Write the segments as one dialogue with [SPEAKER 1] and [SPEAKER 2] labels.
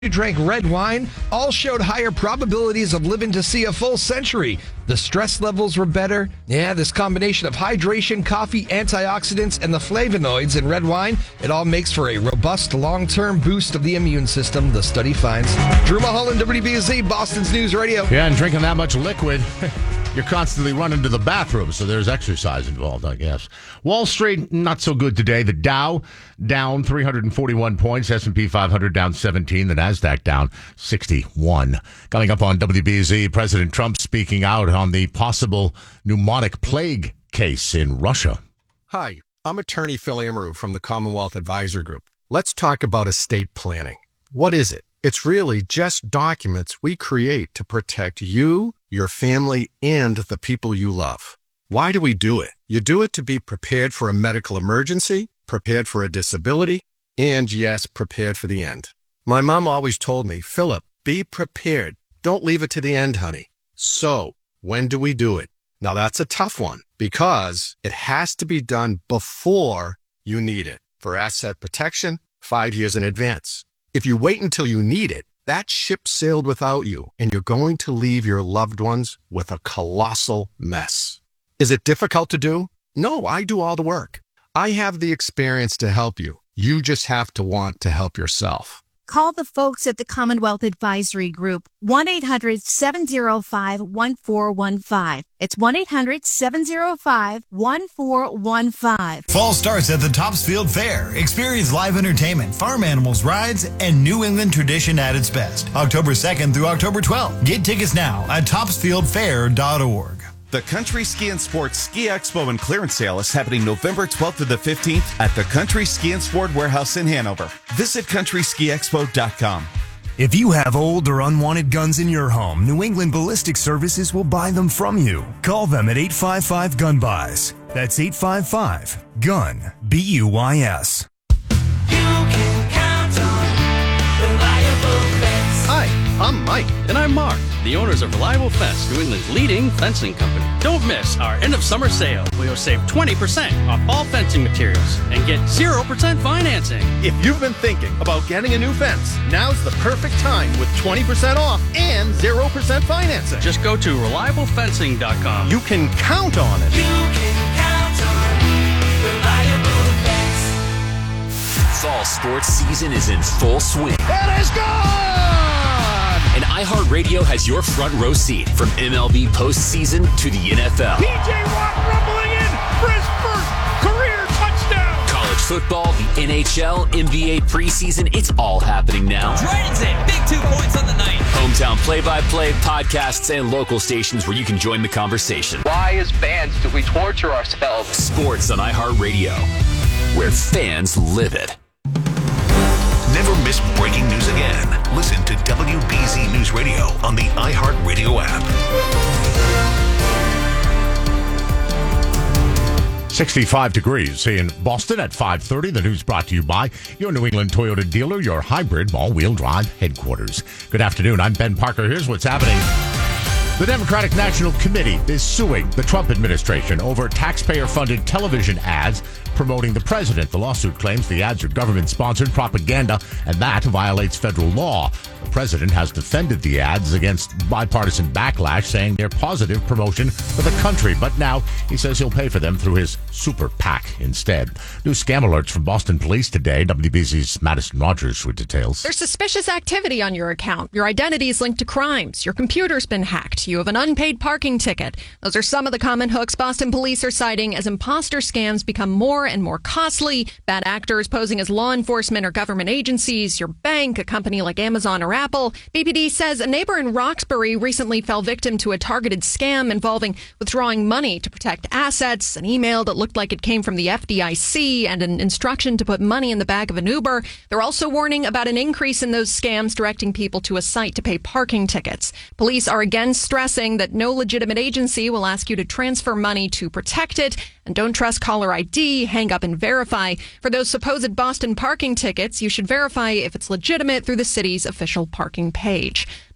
[SPEAKER 1] who drank red wine all showed higher probabilities of living to see a full century. The stress levels were better. Yeah, this combination of hydration, coffee, antioxidants, and the flavonoids in red wine, it all makes for a robust long-term boost of the immune system, the study finds. Drew Mulholland, WBZ, Boston's News Radio.
[SPEAKER 2] Yeah, and drinking that much liquid, you're constantly running to the bathroom, so there's exercise involved, I guess. Wall Street, not so good today. The Dow down 341 points, S&P 500 down 17, the NASDAQ down 61. Coming up on WBZ, President Trump speaking out on the possible pneumonic plague case in Russia.
[SPEAKER 3] Hi, I'm attorney Phil Amaru from the Commonwealth Advisor Group. Let's talk about estate planning. What is it? It's really just documents we create to protect you, your family, and the people you love. Why do we do it? You do it to be prepared for a medical emergency, prepared for a disability, and yes, prepared for the end. My mom always told me, Philip, be prepared. Don't leave it to the end, honey. So, when do we do it? Now that's a tough one because it has to be done before you need it. For asset protection, 5 years in advance. If you wait until you need it, that ship sailed without you, and you're going to leave your loved ones with a colossal mess. Is it difficult to do? No, I do all the work. I have the experience to help you. You just have to want to help yourself.
[SPEAKER 4] Call the folks at the Commonwealth Advisory Group, 1-800-705-1415. It's 1-800-705-1415.
[SPEAKER 5] Fall starts at the Topsfield Fair. Experience live entertainment, farm animals, rides, and New England tradition at its best. October 2nd through October 12th. Get tickets now at topsfieldfair.org.
[SPEAKER 6] The Country Ski and Sports Ski Expo and Clearance Sale is happening November 12th to the 15th at the Country Ski and Sport Warehouse in Hanover. Visit countryskiexpo.com.
[SPEAKER 7] If you have old or unwanted guns in your home, New England Ballistic Services will buy them from you. Call them at 855-GUN-BUYS. That's 855-GUN, B-U-Y-S.
[SPEAKER 8] Hi, I'm Mike. And I'm Mark, the owners of Reliable Fence, New England's leading fencing company. Don't miss our end of summer sale. We will save 20% off all fencing materials and get 0% financing.
[SPEAKER 9] If you've been thinking about getting a new fence, now's the perfect time with 20% off and 0% financing.
[SPEAKER 8] Just go to reliablefencing.com.
[SPEAKER 9] You can count on it.
[SPEAKER 10] You can count on Reliable Fence.
[SPEAKER 11] Fall sports season is in full swing.
[SPEAKER 9] It is gone!
[SPEAKER 11] And iHeartRadio has your front row seat from MLB postseason to the NFL.
[SPEAKER 9] P.J. Watt rumbling in for his first career touchdown.
[SPEAKER 11] College football, the NHL, NBA preseason, it's all happening now.
[SPEAKER 10] Dragons in, big 2 points on the night.
[SPEAKER 11] Hometown play-by-play, podcasts, and local stations where you can join the conversation.
[SPEAKER 12] Why, as fans, do we torture ourselves?
[SPEAKER 11] Sports on iHeartRadio, where fans live it.
[SPEAKER 13] Never miss breaking news again. Listen to WBZ News Radio on the iHeartRadio app.
[SPEAKER 2] 65 degrees in Boston at 5:30. The news brought to you by your New England Toyota dealer, your hybrid all-wheel drive headquarters. Good afternoon. I'm Ben Parker. Here's what's happening. The Democratic National Committee is suing the Trump administration over taxpayer-funded television ads promoting the president. The lawsuit claims the ads are government-sponsored propaganda, and that violates federal law. The president has defended the ads against bipartisan backlash, saying they're positive promotion for the country. But now he says he'll pay for them through his super PAC instead. New scam alerts from Boston police today. WBZ's Madison Rogers with details.
[SPEAKER 14] There's suspicious activity on your account. Your identity is linked to crimes. Your computer's been hacked. You have an unpaid parking ticket. Those are some of the common hooks Boston police are citing as imposter scams become more and more costly. Bad actors posing as law enforcement or government agencies, your bank, a company like Amazon or Apple. BPD says a neighbor in Roxbury recently fell victim to a targeted scam involving withdrawing money to protect assets, an email that looked like it came from the FDIC, and an instruction to put money in the back of an Uber. They're also warning about an increase in those scams directing people to a site to pay parking tickets. Police are again stressing that no legitimate agency will ask you to transfer money to protect it, and don't trust caller ID, hang up and verify. For those supposed Boston parking tickets, you should verify if it's legitimate through the city's official parking page.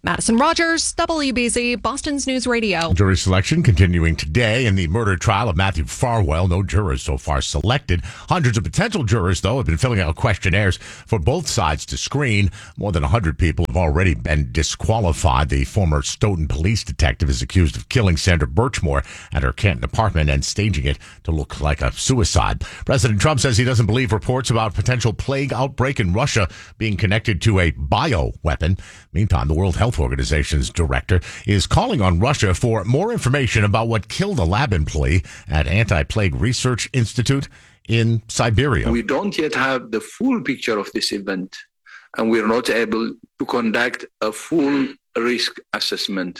[SPEAKER 14] Madison Rogers, WBZ, Boston's News Radio.
[SPEAKER 2] Jury selection continuing today in the murder trial of Matthew Farwell. No jurors so far selected. Hundreds of potential jurors, though, have been filling out questionnaires for both sides to screen. More than 100 people have already been disqualified. The former Stoughton police detective is accused of killing Sandra Birchmore at her Canton apartment and staging it to look like a suicide. President Trump says he doesn't believe reports about potential plague outbreak in Russia being connected to a bioweapon. Meantime, the World Health Organization's director is calling on Russia for more information about what killed a lab employee at Anti-Plague Research Institute in Siberia.
[SPEAKER 15] We don't yet have the full picture of this event, and we're not able to conduct a full risk assessment.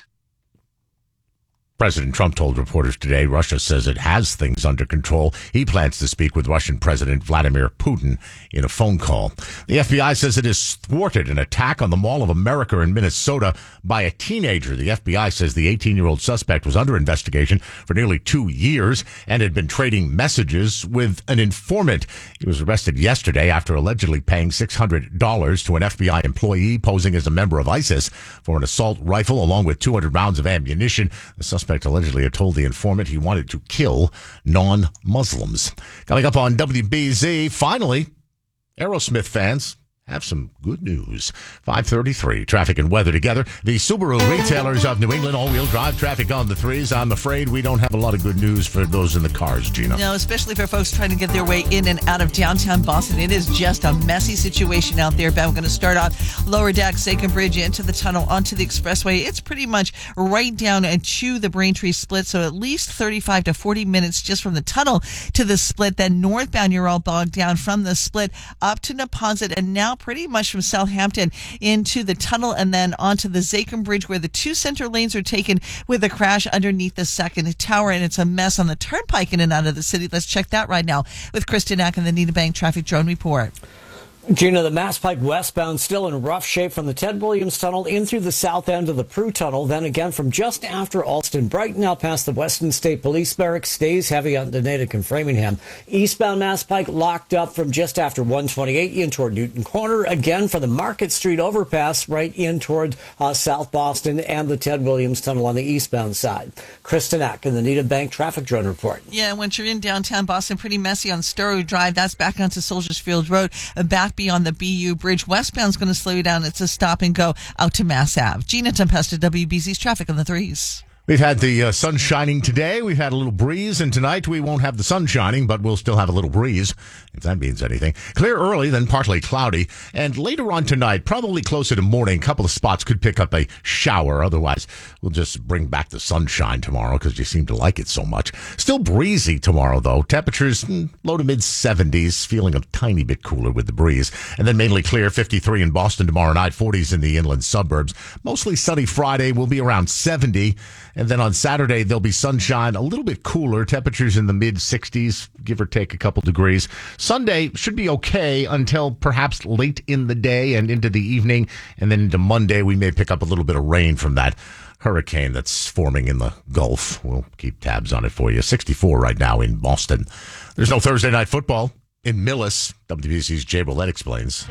[SPEAKER 2] President Trump told reporters today Russia says it has things under control. He plans to speak with Russian President Vladimir Putin in a phone call. The FBI says it has thwarted an attack on the Mall of America in Minnesota by a teenager. The FBI says the 18-year-old suspect was under investigation for nearly 2 years and had been trading messages with an informant. He was arrested yesterday after allegedly paying $600 to an FBI employee posing as a member of ISIS for an assault rifle along with 200 rounds of ammunition. The suspect allegedly had told the informant he wanted to kill non-Muslims. Coming up on WBZ, finally, Aerosmith fans have some good news. 5:33, traffic and weather together. The Subaru retailers of New England, all-wheel drive traffic on the threes. I'm afraid we don't have a lot of good news for those in the cars, Gina.
[SPEAKER 16] No, especially for folks trying to get their way in and out of downtown Boston. It is just a messy situation out there. But I'm going to start off Lower Deck, Sakem Bridge, into the tunnel, onto the expressway. It's pretty much right down to the Braintree split, so at least 35 to 40 minutes just from the tunnel to the split. Then northbound, you're all bogged down from the split up to Neponset, and now pretty much from Southampton into the tunnel and then onto the Zakim Bridge, where the two center lanes are taken with a crash underneath the second tower, and it's a mess on the turnpike in and out of the city. Let's check that right now with Kristen Ack and the Nita Bank Traffic Drone Report.
[SPEAKER 17] Gina, the Mass Pike westbound still in rough shape from the Ted Williams Tunnel in through the south end of the Prue Tunnel. Then again from just after Alston Brighton out past the Weston State Police Barracks stays heavy on Natick and Framingham. Eastbound Mass Pike locked up from just after 128 in toward Newton Corner. Again for the Market Street overpass right in toward South Boston and the Ted Williams Tunnel on the eastbound side. Kristen Ack and the Nita Bank Traffic Drone Report.
[SPEAKER 16] Yeah, once you're in downtown Boston, pretty messy on Storrow Drive. That's back onto Soldiers Field Road, back beyond the BU Bridge. Westbound's going to slow you down. It's a stop and go out to Mass Ave. Gina Tempesta, WBZ's Traffic on the threes.
[SPEAKER 2] We've had the sun shining today. We've had a little breeze, and tonight we won't have the sun shining, but we'll still have a little breeze, if that means anything. Clear early, then partly cloudy, and later on tonight, probably closer to morning, a couple of spots could pick up a shower. Otherwise, we'll just bring back the sunshine tomorrow because you seem to like it so much. Still breezy tomorrow, though. Temperatures low to mid 70s, feeling a tiny bit cooler with the breeze. And then mainly clear, 53 in Boston tomorrow night, 40s in the inland suburbs. Mostly sunny Friday, will be around 70. And then on Saturday, there'll be sunshine, a little bit cooler, temperatures in the mid-60s, give or take a couple degrees. Sunday should be okay until perhaps late in the day and into the evening. And then into Monday, we may pick up a little bit of rain from that hurricane that's forming in the Gulf. We'll keep tabs on it for you. 64 right now in Boston. There's no Thursday night football in Millis. WBC's Jay Roulette explains.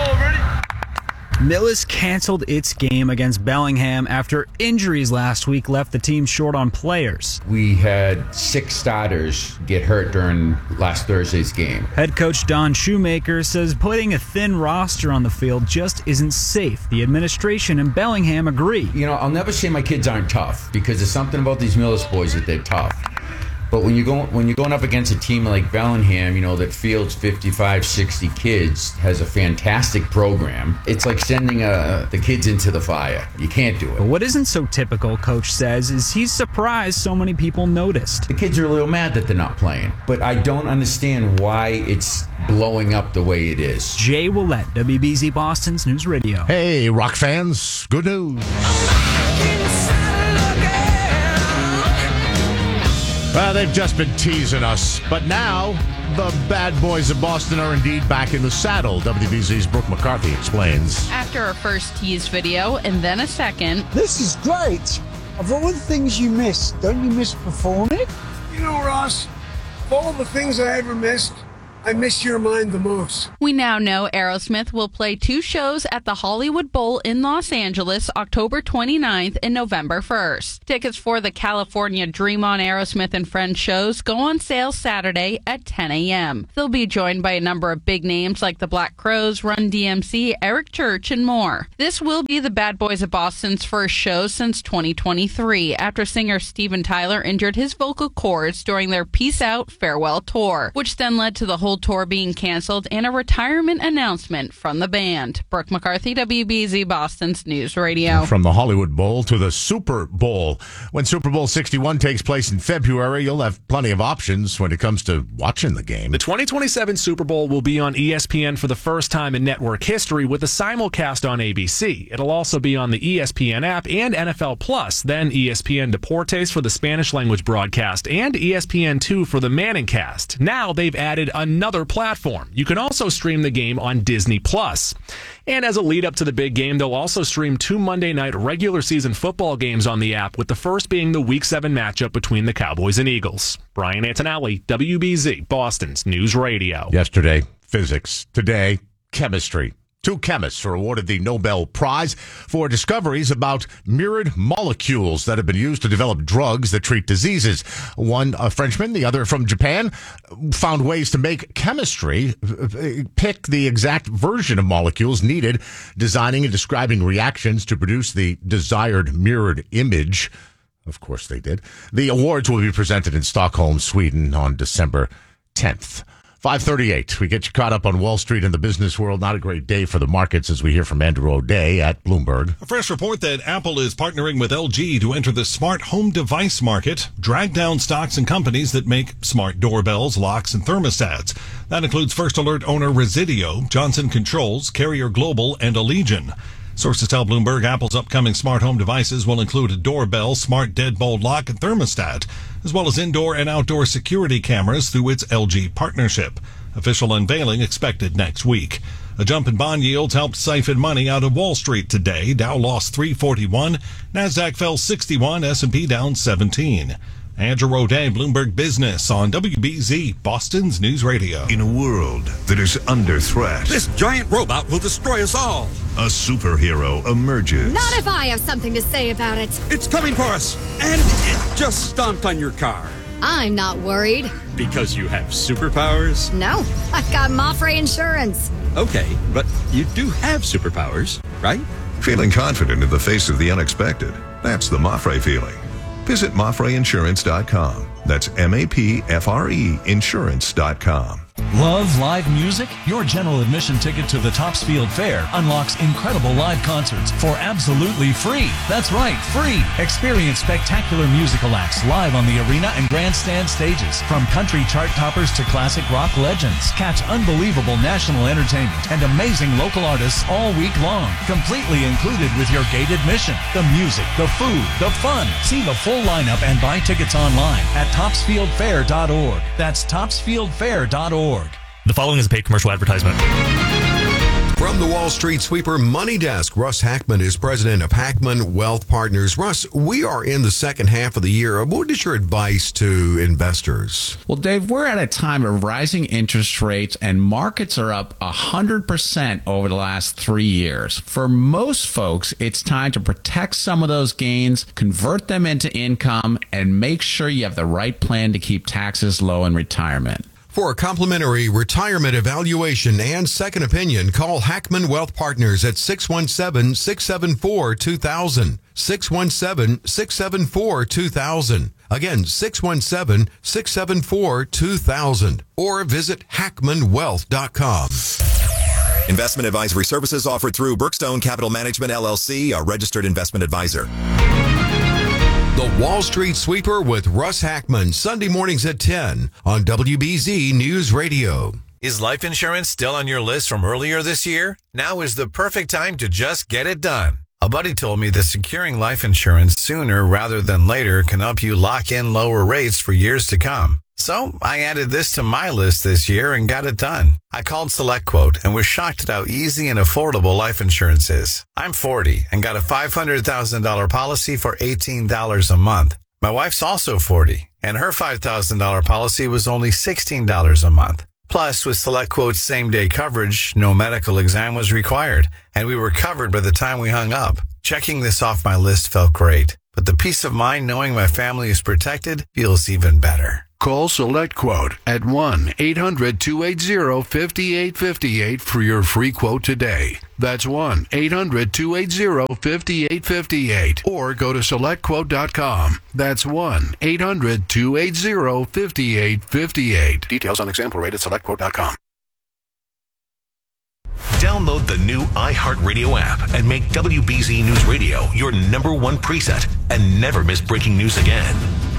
[SPEAKER 18] Millis canceled its game against Bellingham after injuries last week left the team short on players.
[SPEAKER 19] We had 6 starters get hurt during last Thursday's game.
[SPEAKER 18] Head coach Don Shoemaker says putting a thin roster on the field just isn't safe. The administration and Bellingham agree.
[SPEAKER 19] You know, I'll never say my kids aren't tough because there's something about these Millis boys that they're tough. But when you're going up against a team like Bellingham, you know, that fields 55, 60 kids, has a fantastic program, it's like sending the kids into the fire. You can't do it.
[SPEAKER 18] But what isn't so typical, Coach says, is he's surprised so many people noticed.
[SPEAKER 19] The kids are a little mad that they're not playing, but I don't understand why it's blowing up the way it is.
[SPEAKER 18] Jay Willett, WBZ Boston's News Radio.
[SPEAKER 2] Hey, rock fans, good news. Well, they've just been teasing us, but now the bad boys of Boston are indeed back in the saddle. WBZ's Brooke McCarthy explains.
[SPEAKER 20] After a first tease video and then a second.
[SPEAKER 21] This is great. Of all the things you miss, don't you miss performing?
[SPEAKER 22] You know, Ross, of all the things I ever missed,
[SPEAKER 21] I miss your mind the most.
[SPEAKER 20] We now know Aerosmith will play 2 shows at the Hollywood Bowl in Los Angeles, October 29th and November 1st. Tickets for the California Dream On Aerosmith and Friends shows go on sale Saturday at 10 a.m. They'll be joined by a number of big names like the Black Crowes, Run DMC, Eric Church, and more. This will be the Bad Boys of Boston's first show since 2023, after singer Steven Tyler injured his vocal cords during their Peace Out Farewell tour, which then led to the whole tour being canceled and a retirement announcement from the band. Brooke McCarthy, WBZ Boston's News Radio.
[SPEAKER 2] From the Hollywood Bowl to the Super Bowl. When Super Bowl 61 takes place in February, you'll have plenty of options when it comes to watching the game.
[SPEAKER 1] The 2027 Super Bowl will be on ESPN for the first time in network history with a simulcast on ABC. It'll also be on the ESPN app and NFL Plus, then ESPN Deportes for the Spanish language broadcast, and ESPN2 for the Manning cast. Now they've added another platform. You can also stream the game on Disney Plus. And as a lead up to the big game, they'll also stream 2 Monday night regular season football games on the app, with the first being the Week 7 matchup between the Cowboys and Eagles. Brian Antonelli, WBZ, Boston's News Radio.
[SPEAKER 2] Yesterday, physics. Today, chemistry. 2 chemists were awarded the Nobel Prize for discoveries about mirrored molecules that have been used to develop drugs that treat diseases. One, a Frenchman, the other from Japan, found ways to make chemistry pick the exact version of molecules needed, designing and describing reactions to produce the desired mirrored image. Of course they did. The awards will be presented in Stockholm, Sweden on December 10th. 5:38. We get you caught up on Wall Street and the business world. Not a great day for the markets as we hear from Andrew O'Day at Bloomberg.
[SPEAKER 22] A fresh report that Apple is partnering with LG to enter the smart home device market, drag down stocks and companies that make smart doorbells, locks, and thermostats. That includes First Alert owner Resideo, Johnson Controls, Carrier Global, and Allegion. Sources tell Bloomberg Apple's upcoming smart home devices will include a doorbell, smart deadbolt lock, and thermostat, as well as indoor and outdoor security cameras through its LG partnership. Official unveiling expected next week. A jump in bond yields helped siphon money out of Wall Street today. Dow lost 341, Nasdaq fell 61, S&P down 17. Andrew O'Day, Bloomberg Business on WBZ, Boston's News Radio.
[SPEAKER 13] In a world that is under threat,
[SPEAKER 23] this giant robot will destroy us all.
[SPEAKER 13] A superhero emerges.
[SPEAKER 24] Not if I have something to say about it.
[SPEAKER 23] It's coming for us, and it just stomped on your car.
[SPEAKER 24] I'm not worried.
[SPEAKER 23] Because you have superpowers?
[SPEAKER 24] No, I've got Mafre Insurance.
[SPEAKER 23] Okay, but you do have superpowers, right?
[SPEAKER 13] Feeling confident in the face of the unexpected. That's the Mafre feeling. Visit MafreInsurance.com. That's MAPFRE Insurance.com.
[SPEAKER 25] Love live music? Your general admission ticket to the Topsfield Fair unlocks incredible live concerts for absolutely free. That's right, free. Experience spectacular musical acts live on the arena and grandstand stages. From country chart toppers to classic rock legends. Catch unbelievable national entertainment and amazing local artists all week long. Completely included with your gate admission. The music, the food, the fun. See the full lineup and buy tickets online at topsfieldfair.org. That's topsfieldfair.org.
[SPEAKER 26] The following is a paid commercial advertisement.
[SPEAKER 27] From the Wall Street Sweeper Money Desk, Russ Hackman is president of Hackman Wealth Partners. Russ, we are in the second half of the year. What is your advice to investors?
[SPEAKER 28] Well, Dave, we're at a time of rising interest rates and markets are up 100% over the last 3 years. For most folks, it's time to protect some of those gains, convert them into income, and make sure you have the right plan to keep taxes low in retirement.
[SPEAKER 27] For a complimentary retirement evaluation and second opinion, call Hackman Wealth Partners at 617-674-2000. 617-674-2000. Again, 617-674-2000. Or visit hackmanwealth.com.
[SPEAKER 29] Investment advisory services offered through Brookstone Capital Management, LLC, a registered investment advisor.
[SPEAKER 27] The Wall Street Sweeper with Russ Hackman, Sunday mornings at 10 on WBZ News Radio.
[SPEAKER 30] Is life insurance still on your list from earlier this year? Now is the perfect time to just get it done. A buddy told me that securing life insurance sooner rather than later can help you lock in lower rates for years to come. So I added this to my list this year and got it done. I called SelectQuote and was shocked at how easy and affordable life insurance is. I'm 40 and got a $500,000 policy for $18 a month. My wife's also 40 and her $5,000 policy was only $16 a month. Plus, with SelectQuote's same-day coverage, no medical exam was required, and we were covered by the time we hung up. Checking this off my list felt great, but the peace of mind knowing my family is protected feels even better.
[SPEAKER 3] Call SelectQuote at 1-800-280-5858 for your free quote today. That's 1-800-280-5858. Or go to SelectQuote.com. That's 1-800-280-5858. Details on example rate at SelectQuote.com.
[SPEAKER 4] Download the new iHeartRadio app and make WBZ News Radio your number one preset and never miss breaking news again.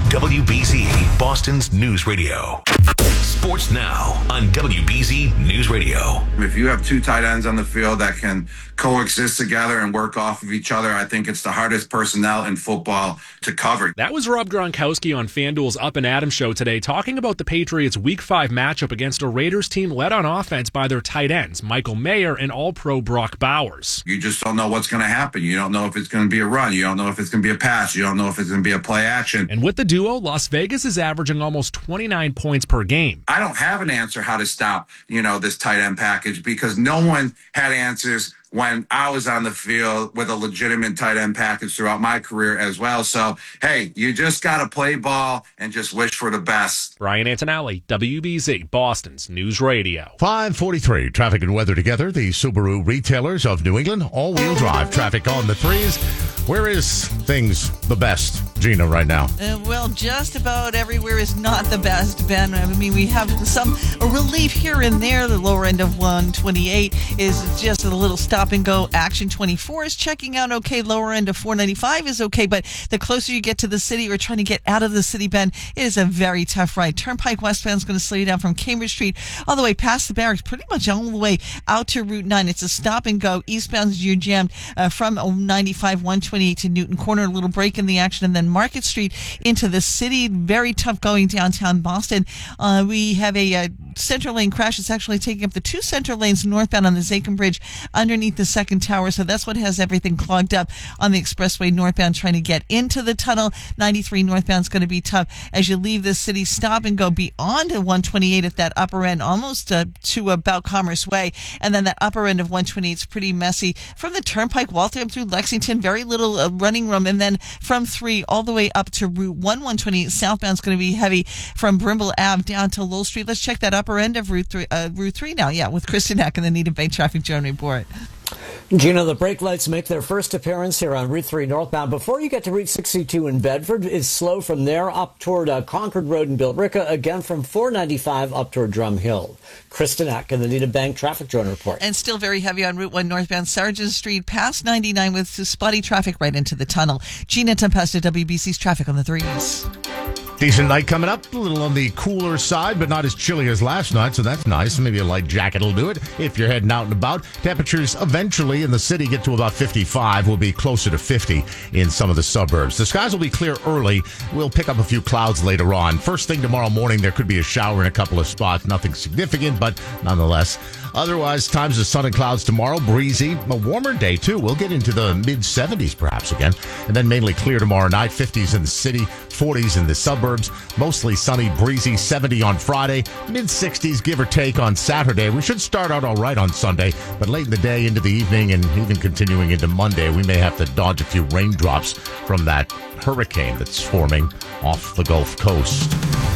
[SPEAKER 4] WBZ, Boston's news radio. Sports Now on WBZ News Radio.
[SPEAKER 5] If you have two tight ends on the field that can coexist together and work off of each other, I think it's the hardest personnel in football to cover.
[SPEAKER 1] That was Rob Gronkowski on FanDuel's Up and Adams show today, talking about the Patriots' Week 5 matchup against a Raiders team led on offense by their tight ends, Michael Mayer and All-Pro Brock Bowers.
[SPEAKER 5] You just don't know what's going to happen. You don't know if it's going to be a run. You don't know if it's going to be a pass. You don't know if it's going to be a play action.
[SPEAKER 1] And with the duo, Las Vegas is averaging almost 29 points per game.
[SPEAKER 5] I don't have an answer how to stop, this tight end package, because no one had answers when I was on the field with a legitimate tight end package throughout my career as well. So, hey, you just got to play ball and just wish for the best.
[SPEAKER 1] Brian Antonelli, WBZ, Boston's News Radio.
[SPEAKER 2] 5:43, traffic and weather together. The Subaru retailers of New England, all-wheel drive traffic on the threes. Where is things the best, Gina, right now?
[SPEAKER 16] Well, just about everywhere is not the best, Ben. I mean, we have some relief here and there. The lower end of 128 is just a little stop and go action. 24 is checking out okay. Lower end of 495 is okay, but the closer you get to the city or trying to get out of the city, Ben, it is a very tough ride. Turnpike westbound is going to slow you down from Cambridge Street all the way past the barracks, pretty much all the way out to Route 9. It's a stop and go. Eastbound, you're jammed from 95, 128 to Newton Corner, a little break in the action, and then Market Street into the city. Very tough going downtown Boston. We have a center lane crash. It's actually taking up the two center lanes northbound on the Zakin Bridge underneath the second tower. So that's what has everything clogged up on the expressway northbound trying to get into the tunnel. 93 northbound is going to be tough as you leave the city. Stop and go beyond 128 at that upper end, almost to about Commerce Way. And then that upper end of 128 is pretty messy. From the Turnpike, Waltham through Lexington, very little running room. And then from 3 all the way up to Route 128 southbound is going to be heavy from Brimble Ave down to Lowell Street. Let's check that upper end of Route 3 now. Yeah, with Kristen Eck and the Needham Bay Traffic Joan report.
[SPEAKER 17] Gina, the brake lights make their first appearance here on Route 3 northbound. Before you get to Route 62 in Bedford, it's slow from there up toward Concord Road in Billerica, again from 495 up toward Drum Hill. Kristen Eck and the Needham Bank Traffic Journal report.
[SPEAKER 16] And still very heavy on Route 1 northbound Sargent Street past 99 with spotty traffic right into the tunnel. Gina Tempesta, WBC's traffic on the threes.
[SPEAKER 2] Decent night coming up, a little on the cooler side, but not as chilly as last night, so that's nice. Maybe a light jacket will do it if you're heading out and about. Temperatures eventually in the city get to about 55. We'll be closer to 50 in some of the suburbs. The skies will be clear early. We'll pick up a few clouds later on. First thing tomorrow morning, there could be a shower in a couple of spots. Nothing significant, but nonetheless. Otherwise, times of sun and clouds tomorrow, breezy. A warmer day, too. We'll get into the mid-70s perhaps again. And then mainly clear tomorrow night, 50s in the city, 40s in the suburbs. Mostly sunny, breezy, 70 on Friday, mid-60s, give or take, on Saturday. We should start out all right on Sunday, but late in the day into the evening and even continuing into Monday, we may have to dodge a few raindrops from that hurricane that's forming off the Gulf Coast.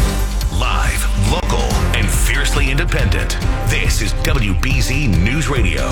[SPEAKER 4] Live, local, and fiercely independent. This is WBZ News Radio.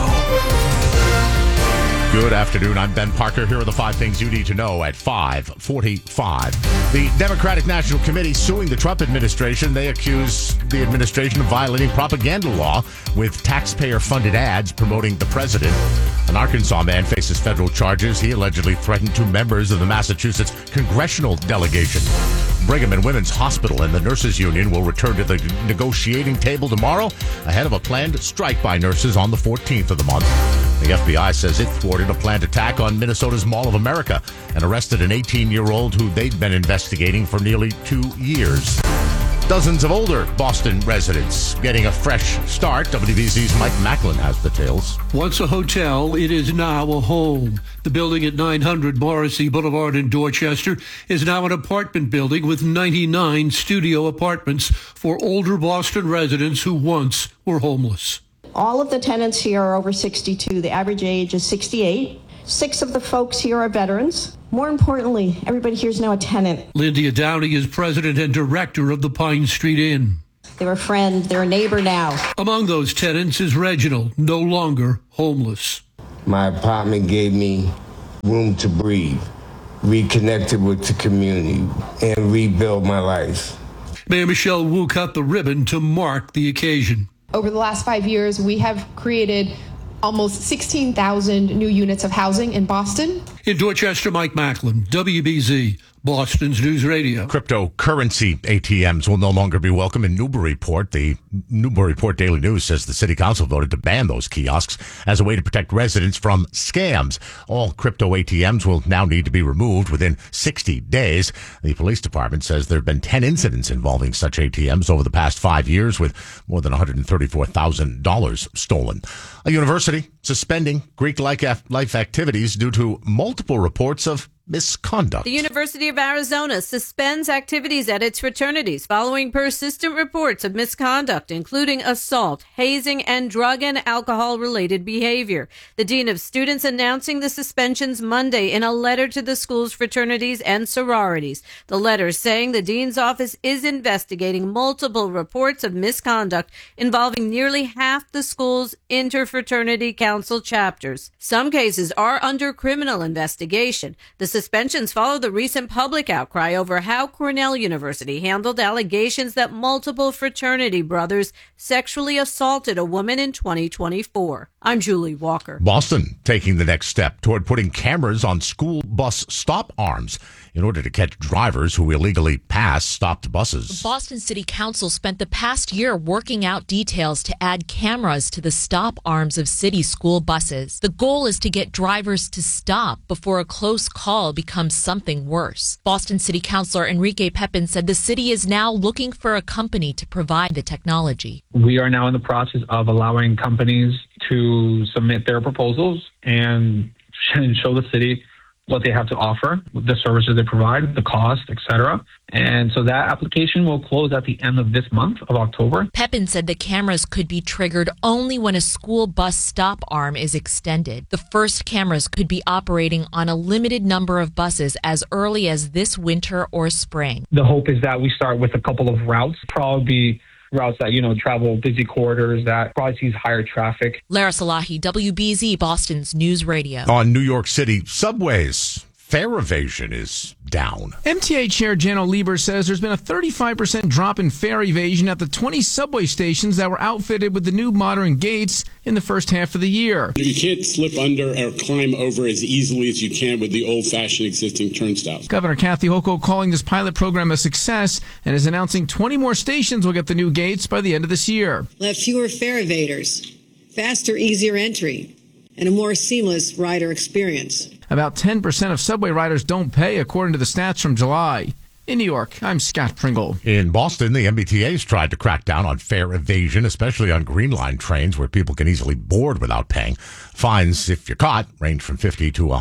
[SPEAKER 2] Good afternoon. I'm Ben Parker. Here are the 5 things you need to know at 5:45. The Democratic National Committee suing the Trump administration. They accuse the administration of violating propaganda law with taxpayer-funded ads promoting the president. An Arkansas man faces federal charges. He allegedly threatened 2 members of the Massachusetts congressional delegation. Brigham and Women's Hospital and the Nurses Union will return to the negotiating table tomorrow ahead of a planned strike by nurses on the 14th of the month. The FBI says it thwarted a planned attack on Minnesota's Mall of America and arrested an 18-year-old who they'd been investigating for nearly 2 years. Dozens of older Boston residents getting a fresh start. WBZ's Mike Macklin has the tales.
[SPEAKER 21] Once a hotel, it is now a home. The building at 900 Morrissey Boulevard in Dorchester is now an apartment building with 99 studio apartments for older Boston residents who once were homeless.
[SPEAKER 6] All of the tenants here are over 62. The average age is 68. 6 of the folks here are veterans. More importantly, everybody here is now a tenant.
[SPEAKER 21] Lydia Downey is president and director of the Pine Street Inn.
[SPEAKER 6] They're a friend. They're a neighbor now.
[SPEAKER 21] Among those tenants is Reginald, no longer homeless.
[SPEAKER 7] My apartment gave me room to breathe, reconnected with the community, and rebuild my life.
[SPEAKER 21] Mayor Michelle Wu cut the ribbon to mark the occasion.
[SPEAKER 8] Over the last 5 years, we have created almost 16,000 new units of housing in Boston.
[SPEAKER 21] In Dorchester, Mike Macklin, WBZ, Boston's News Radio.
[SPEAKER 2] Cryptocurrency ATMs will no longer be welcome in Newburyport. The Newburyport Daily News says the city council voted to ban those kiosks as a way to protect residents from scams. All crypto ATMs will now need to be removed within 60 days. The police department says there have been 10 incidents involving such ATMs over the past 5 years, with more than $134,000 stolen. A university suspending Greek life activities due to multiple reports of misconduct.
[SPEAKER 9] The University of Arizona suspends activities at its fraternities following persistent reports of misconduct, including assault, hazing, and drug and alcohol-related behavior. The dean of students announcing the suspensions Monday in a letter to the school's fraternities and sororities. The letter saying the dean's office is investigating multiple reports of misconduct involving nearly half the school's interfraternity council chapters. Some cases are under criminal investigation. The suspensions follow the recent public outcry over how Cornell University handled allegations that multiple fraternity brothers sexually assaulted a woman in 2024. I'm Julie Walker.
[SPEAKER 2] Boston taking the next step toward putting cameras on school bus stop arms in order to catch drivers who illegally pass stopped buses.
[SPEAKER 10] Boston City Council spent the past year working out details to add cameras to the stop arms of city school buses. The goal is to get drivers to stop before a close call becomes something worse. Boston City Councilor Enrique Pepin said the city is now looking for a company to provide the technology.
[SPEAKER 11] We are now in the process of allowing companies to submit their proposals and show the city what they have to offer, the services they provide, the cost, etc. And so that application will close at the end of this month of October.
[SPEAKER 10] Pepin said the cameras could be triggered only when a school bus stop arm is extended. The first cameras could be operating on a limited number of buses as early as this winter or spring.
[SPEAKER 11] The hope is that we start with a couple of routes, probably be routes that, travel busy corridors that probably sees higher traffic.
[SPEAKER 10] Lara Salahi, WBZ, Boston's News Radio.
[SPEAKER 2] On New York City subways, fare evasion is down.
[SPEAKER 12] MTA Chair Janno Lieber says there's been a 35% drop in fare evasion at the 20 subway stations that were outfitted with the new modern gates in the first half of the year.
[SPEAKER 14] You can't slip under or climb over as easily as you can with the old-fashioned existing turnstiles.
[SPEAKER 12] Governor Kathy Hochul calling this pilot program a success and is announcing 20 more stations will get the new gates by the end of this year.
[SPEAKER 15] We'll have fewer fare evaders, faster, easier entry, and a more seamless rider experience.
[SPEAKER 12] About 10% of subway riders don't pay, according to the stats from July. In New York, I'm Scott Pringle.
[SPEAKER 2] In Boston, the MBTA's tried to crack down on fare evasion, especially on Green Line trains where people can easily board without paying. Fines, if you're caught, range from $50 to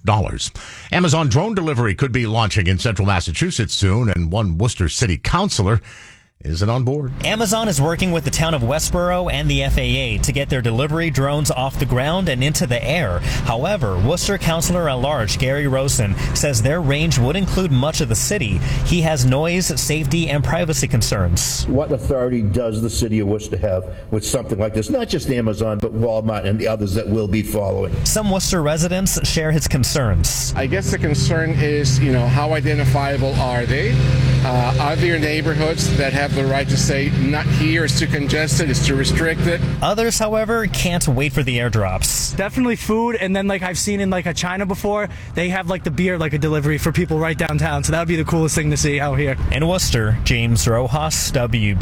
[SPEAKER 2] $100. Amazon drone delivery could be launching in central Massachusetts soon, and one Worcester City councilor isn't on board.
[SPEAKER 19] Amazon is working with the town of Westboro and the FAA to get their delivery drones off the ground and into the air. However, Worcester Councilor at Large Gary Rosen says their range would include much of the city. He has noise, safety, and privacy concerns.
[SPEAKER 31] What authority does the city of Worcester have with something like this? Not just Amazon, but Walmart and the others that will be following.
[SPEAKER 19] Some Worcester residents share his concerns.
[SPEAKER 32] I guess the concern is, how identifiable are they? Are there neighborhoods that have the right to say, not here, it's too congested, it's too restricted?
[SPEAKER 19] Others, however, can't wait for the airdrops.
[SPEAKER 33] Definitely food, and then I've seen in a China before, they have the beer a delivery for people right downtown, so that would be the coolest thing to see out here.
[SPEAKER 19] In Worcester, James Rojas,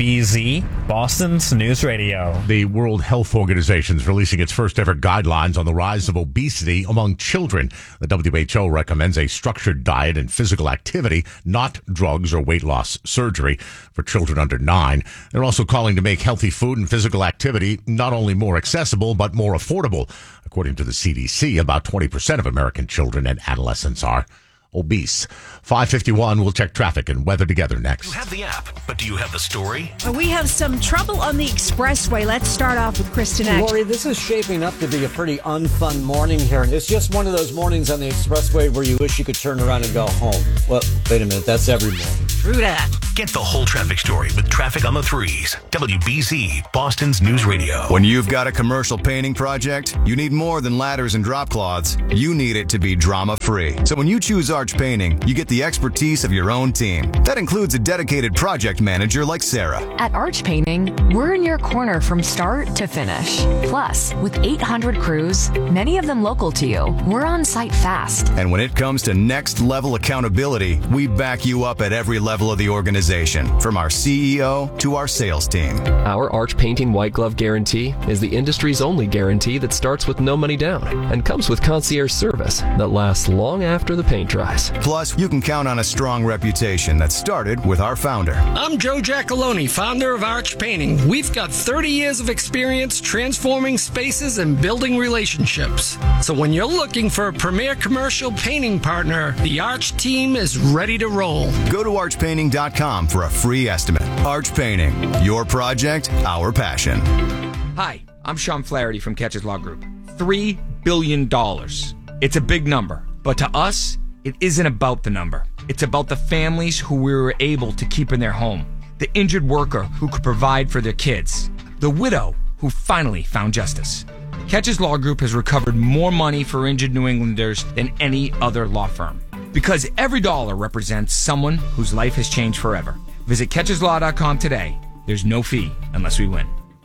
[SPEAKER 19] WBZ, Boston's News Radio.
[SPEAKER 2] The World Health Organization is releasing its first ever guidelines on the rise of obesity among children. The WHO recommends a structured diet and physical activity, not drugs or weight loss surgery, for children children under 9. They're also calling to make healthy food and physical activity not only more accessible, but more affordable. According to the CDC, about 20% of American children and adolescents are obese. 5:51, we'll check traffic and weather together next.
[SPEAKER 4] You have the app, but do you have the story?
[SPEAKER 3] We have some trouble on the expressway. Let's start off with Kristen Eck.
[SPEAKER 17] Lori, this is shaping up to be a pretty unfun morning here. It's just one of those mornings on the expressway where you wish you could turn around and go home. Well, wait a minute. That's every morning.
[SPEAKER 16] True that.
[SPEAKER 4] Get the whole traffic story with Traffic on the Threes. WBZ, Boston's News Radio.
[SPEAKER 13] When you've got a commercial painting project, you need more than ladders and drop cloths. You need it to be drama-free. So when you choose Arch Painting, you get the expertise of your own team. That includes a dedicated project manager like Sarah.
[SPEAKER 18] At Arch Painting, we're in your corner from start to finish. Plus, with 800 crews, many of them local to you, we're on site fast.
[SPEAKER 13] And when it comes to next-level accountability, we back you up at every level of the organization, from our CEO to our sales team.
[SPEAKER 20] Our Arch Painting White Glove Guarantee is the industry's only guarantee that starts with no money down and comes with concierge service that lasts long after the paint dries.
[SPEAKER 13] Plus, you can count on a strong reputation that started with our founder.
[SPEAKER 22] I'm Joe Giacalone, founder of Arch Painting. We've got 30 years of experience transforming spaces and building relationships. So when you're looking for a premier commercial painting partner, the Arch team is ready to roll.
[SPEAKER 13] Go to archpainting.com for a free estimate. Arch Painting, your project, our passion.
[SPEAKER 23] Hi, I'm Sean Flaherty from Catches Law Group. $3 billion. It's a big number, but to us, it isn't about the number. It's about the families who we were able to keep in their home, the injured worker who could provide for their kids, the widow who finally found justice. Catches Law Group has recovered more money for injured New Englanders than any other law firm. Because every dollar represents someone whose life has changed forever. Visit catcheslaw.com today. There's no fee unless we win.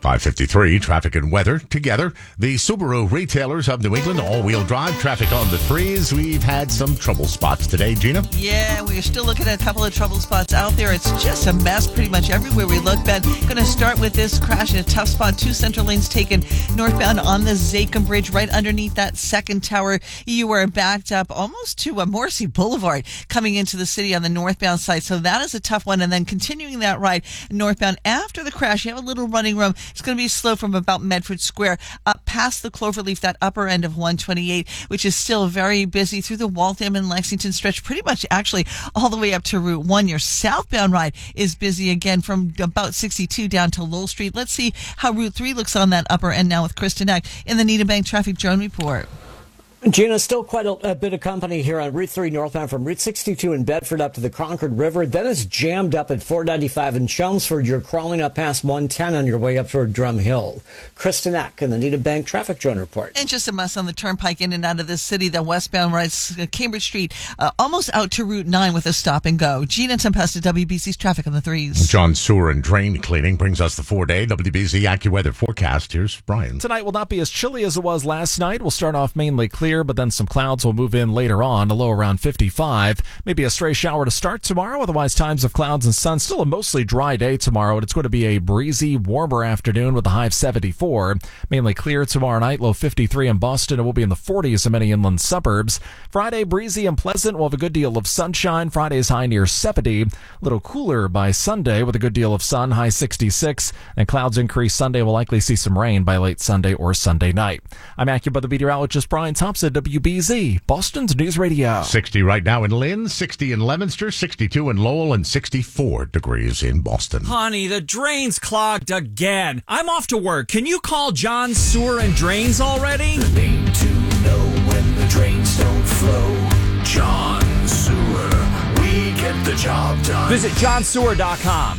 [SPEAKER 2] 5:53, traffic and weather together. The Subaru retailers of New England, all-wheel drive, traffic on the Threes. We've had some trouble spots today, Gina.
[SPEAKER 16] Yeah, we're still looking at a couple of trouble spots out there. It's just a mess pretty much everywhere we look, Ben. Going to start with this crash in a tough spot. 2 center lanes taken northbound on the Zakim Bridge, right underneath that second tower. You were backed up almost to a Morrissey Boulevard coming into the city on the northbound side. So that is a tough one. And then continuing that ride northbound after the crash, you have a little running room. It's going to be slow from about Medford Square up past the Cloverleaf, that upper end of 128, which is still very busy through the Waltham and Lexington stretch, pretty much actually all the way up to Route 1. Your southbound ride is busy again from about 62 down to Lowell Street. Let's see how Route 3 looks on that upper end now with Kristen Eck in the Needham Bank Traffic Drone Report.
[SPEAKER 17] Gina, still quite a bit of company here on Route 3 northbound from Route 62 in Bedford up to the Concord River. Then it's jammed up at 495 in Chelmsford. You're crawling up past 110 on your way up toward Drum Hill. Kristen Eck in the Needham Bank Traffic Drone Report.
[SPEAKER 16] And just a mess on the turnpike in and out of the city. The westbound rides Cambridge Street almost out to Route 9 with a stop and go. Gina Tempesta, WBC's Traffic on the Threes.
[SPEAKER 2] John Sewer and Drain Cleaning brings us the 4-day WBC AccuWeather forecast. Here's Brian.
[SPEAKER 1] Tonight will not be as chilly as it was last night. We'll start off mainly clear, but then some clouds will move in later on, a low around 55. Maybe a stray shower to start tomorrow. Otherwise, times of clouds and sun. Still a mostly dry day tomorrow, and it's going to be a breezy, warmer afternoon with a high of 74. Mainly clear tomorrow night, low 53 in Boston. It will be in the 40s in many inland suburbs. Friday, breezy and pleasant. We'll have a good deal of sunshine. Friday's high near 70. A little cooler by Sunday with a good deal of sun, high 66. And clouds increase Sunday. We'll likely see some rain by late Sunday or Sunday night. I'm AccuWeather meteorologist Brian Thompson, WBZ, Boston's News Radio.
[SPEAKER 2] 60 right now in Lynn, 60 in Leominster, 62 in Lowell, and 64 degrees in Boston.
[SPEAKER 24] Honey, the drain's clogged again. I'm off to work. Can you call John Sewer and Drains already?
[SPEAKER 4] The name to know when the drains don't flow. John Sewer, we get the job done.
[SPEAKER 24] Visit johnsewer.com.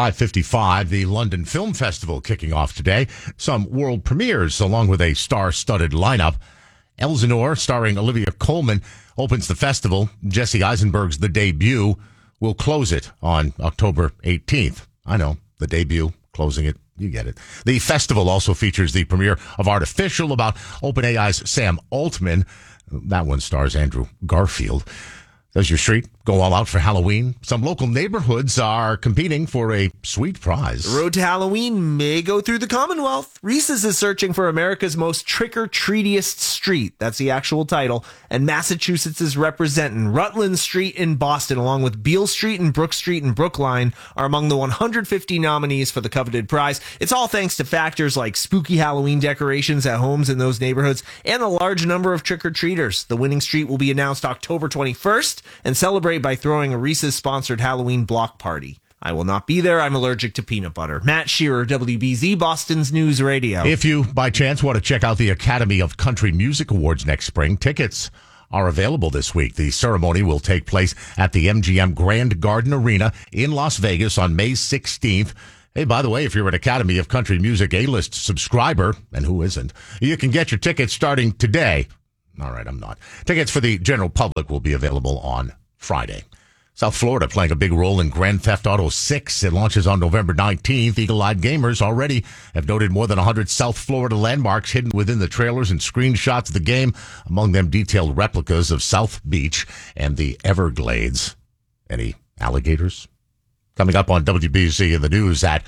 [SPEAKER 2] 5:55, the London Film Festival kicking off today. Some world premieres along with a star-studded lineup. Elsinore, starring Olivia Colman, opens the festival. Jesse Eisenberg's The Debut will close it on October 18th. I know, The Debut, closing it. You get it. The festival also features the premiere of Artificial about OpenAI's Sam Altman. That one stars Andrew Garfield. Does your street Go all out for Halloween. Some local neighborhoods are competing for a sweet prize.
[SPEAKER 5] The road to Halloween may go through the Commonwealth. Reese's is searching for America's most trick-or-treatiest street. That's the actual title. And Massachusetts is representing Rutland Street in Boston, along with Beale Street and Brook Street in Brookline, are among the 150 nominees for the coveted prize. It's all thanks to factors like spooky Halloween decorations at homes in those neighborhoods and a large number of trick-or-treaters. The winning street will be announced October 21st and celebrate by throwing a Reese's-sponsored Halloween block party. I will not be there. I'm allergic to peanut butter. Matt Shearer, WBZ, Boston's News Radio.
[SPEAKER 2] If you, by chance, want to check out the Academy of Country Music Awards next spring, tickets are available this week. The ceremony will take place at the MGM Grand Garden Arena in Las Vegas on May 16th. Hey, by the way, if you're an Academy of Country Music A-list subscriber, and who isn't, you can get your tickets starting today. All right, I'm not. Tickets for the general public will be available on Friday. South Florida playing a big role in Grand Theft Auto 6. It launches on November 19th. Eagle-eyed gamers already have noted more than 100 South Florida landmarks hidden within the trailers and screenshots of the game, among them detailed replicas of South Beach and the Everglades. Any alligators? Coming up on WBZ in the news at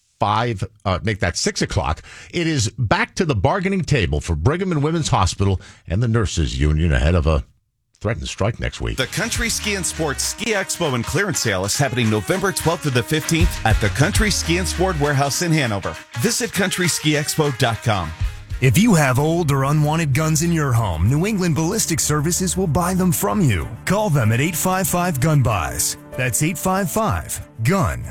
[SPEAKER 2] 6 o'clock. It is back to the bargaining table for Brigham and Women's Hospital and the Nurses Union ahead of a threatened strike next week.
[SPEAKER 6] The Country Ski and Sports Ski Expo and Clearance Sale is happening November 12th to the 15th at the Country Ski and Sport Warehouse in Hanover. Visit CountrySkiExpo.com.
[SPEAKER 7] If you have old or unwanted guns in your home, New England Ballistic Services will buy them from you. Call them at 855-GUN-BUYS. That's 855-GUN,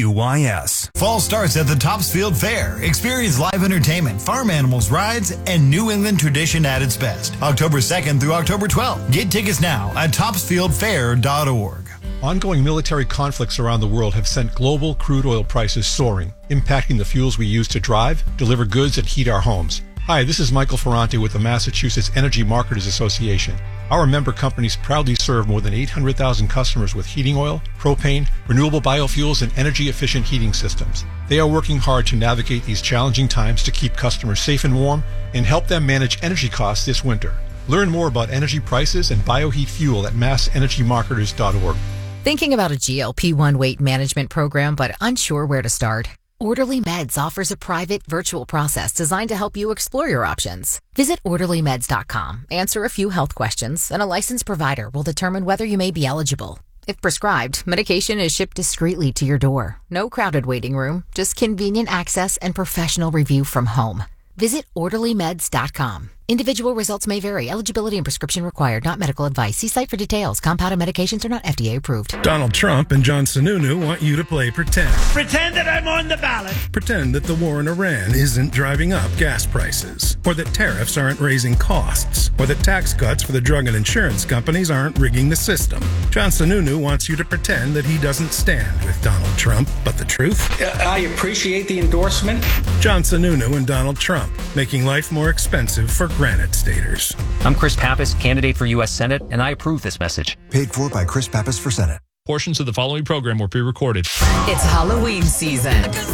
[SPEAKER 7] BUYS.
[SPEAKER 8] Fall starts at the Topsfield Fair. Experience live entertainment, farm animals, rides, and New England tradition at its best. October 2nd through October 12th. Get tickets now at topsfieldfair.org.
[SPEAKER 9] Ongoing military conflicts around the world have sent global crude oil prices soaring, impacting the fuels we use to drive, deliver goods, and heat our homes. Hi, this is Michael Ferranti with the Massachusetts Energy Marketers Association. Our member companies proudly serve more than 800,000 customers with heating oil, propane, renewable biofuels, and energy-efficient heating systems. They are working hard to navigate these challenging times to keep customers safe and warm and help them manage energy costs this winter. Learn more about energy prices and bioheat fuel at massenergymarketers.org.
[SPEAKER 11] Thinking about a GLP-1 weight management program but unsure where to start? Orderly Meds offers a private virtual process designed to help you explore your options. Visit orderlymeds.com, answer a few health questions, and a licensed provider will determine whether you may be eligible. If prescribed, medication is shipped discreetly to your door. No crowded waiting room, just convenient access and professional review from home. Visit orderlymeds.com. Individual results may vary. Eligibility and prescription required. Not medical advice. See site for details. Compounded medications are not FDA approved.
[SPEAKER 21] Donald Trump and John Sununu want you to play pretend.
[SPEAKER 25] Pretend that I'm on the ballot.
[SPEAKER 21] Pretend that the war in Iran isn't driving up gas prices, or that tariffs aren't raising costs, or that tax cuts for the drug and insurance companies aren't rigging the system. John Sununu wants you to pretend that he doesn't stand with Donald Trump, but the truth?
[SPEAKER 25] I appreciate the endorsement.
[SPEAKER 21] John Sununu and Donald Trump, making life more expensive for Granite Staters.
[SPEAKER 26] I'm Chris Pappas, candidate for U.S. Senate, and I approve this message.
[SPEAKER 27] Paid for by Chris Pappas for Senate.
[SPEAKER 28] Portions of the following program were pre-recorded.
[SPEAKER 29] It's Halloween season.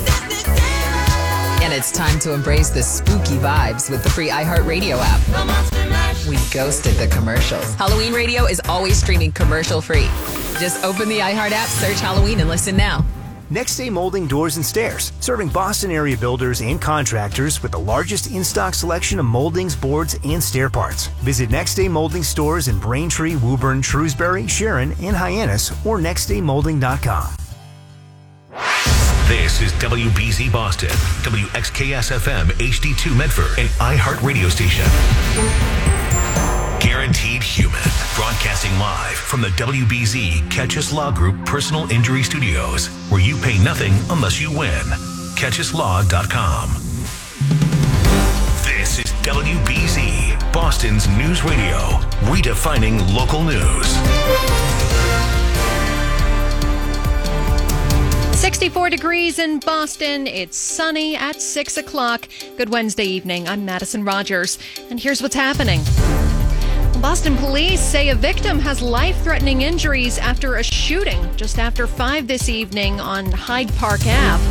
[SPEAKER 29] And it's time to embrace the spooky vibes with the free iHeartRadio app. We ghosted the commercials. Halloween radio is always streaming commercial-free. Just open the iHeart app, search Halloween, and listen now.
[SPEAKER 30] Next Day Molding Doors and Stairs, serving Boston area builders and contractors with the largest in-stock selection of moldings, boards, and stair parts. Visit Next Day Molding stores in Braintree, Woburn, Shrewsbury, Sharon, and Hyannis, or nextdaymolding.com.
[SPEAKER 4] This is WBZ Boston, WXKS-FM, HD2 Medford, and iHeart Radio Station. Guaranteed Human, broadcasting live from the WBZ Catchus Law Group Personal Injury Studios, where you pay nothing unless you win. CatchusLaw.com. This is WBZ, Boston's news radio, redefining local news.
[SPEAKER 34] 64 degrees in Boston. It's sunny at 6 o'clock. Good Wednesday evening. I'm Madison Rogers, and here's what's happening. Boston police say a victim has life-threatening injuries after a shooting just after 5 this evening on Hyde Park Ave.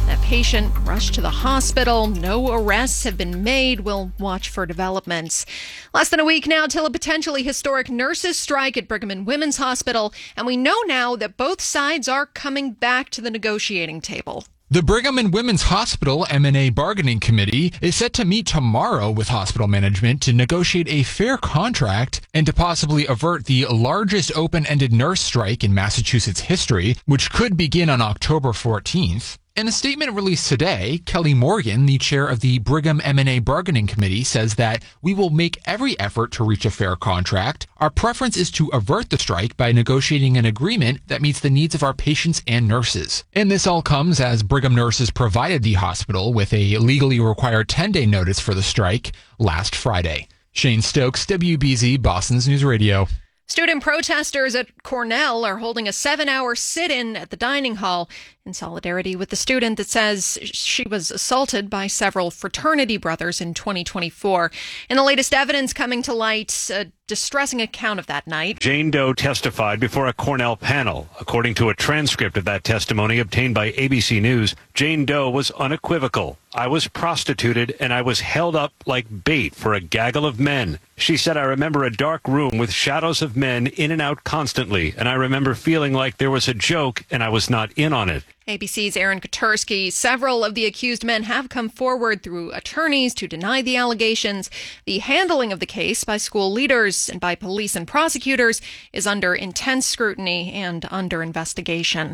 [SPEAKER 34] That patient rushed to the hospital. No arrests have been made. We'll watch for developments. Less than a week now till a potentially historic nurses' strike at Brigham and Women's Hospital, and we know now that both sides are coming back to the negotiating table.
[SPEAKER 3] The Brigham and Women's Hospital M&A Bargaining Committee is set to meet tomorrow with hospital management to negotiate a fair contract and to possibly avert the largest open-ended nurse strike in Massachusetts history, which could begin on October 14th. In a statement released today, Kelly Morgan, the chair of the Brigham M&A Bargaining Committee, says that we will make every effort to reach a fair contract. Our preference is to avert the strike by negotiating an agreement that meets the needs of our patients and nurses. And this all comes as Brigham nurses provided the hospital with a legally required 10-day notice for the strike last Friday. Shane Stokes, WBZ, Boston's News Radio.
[SPEAKER 34] Student protesters at Cornell are holding a 7-hour sit-in at the dining hall in solidarity with the student that says she was assaulted by several fraternity brothers in 2024. In the latest evidence coming to light, a distressing account of that night.
[SPEAKER 10] Jane Doe testified before a Cornell panel. According to a transcript of that testimony obtained by ABC News, Jane Doe was unequivocal. I was prostituted and I was held up like bait for a gaggle of men. She said, I remember a dark room with shadows of men in and out constantly, and I remember feeling like there was a joke and I was not in on it.
[SPEAKER 34] ABC's Aaron Kotursky. Several of the accused men have come forward through attorneys to deny the allegations. The handling of the case by school leaders and by police and prosecutors is under intense scrutiny and under investigation.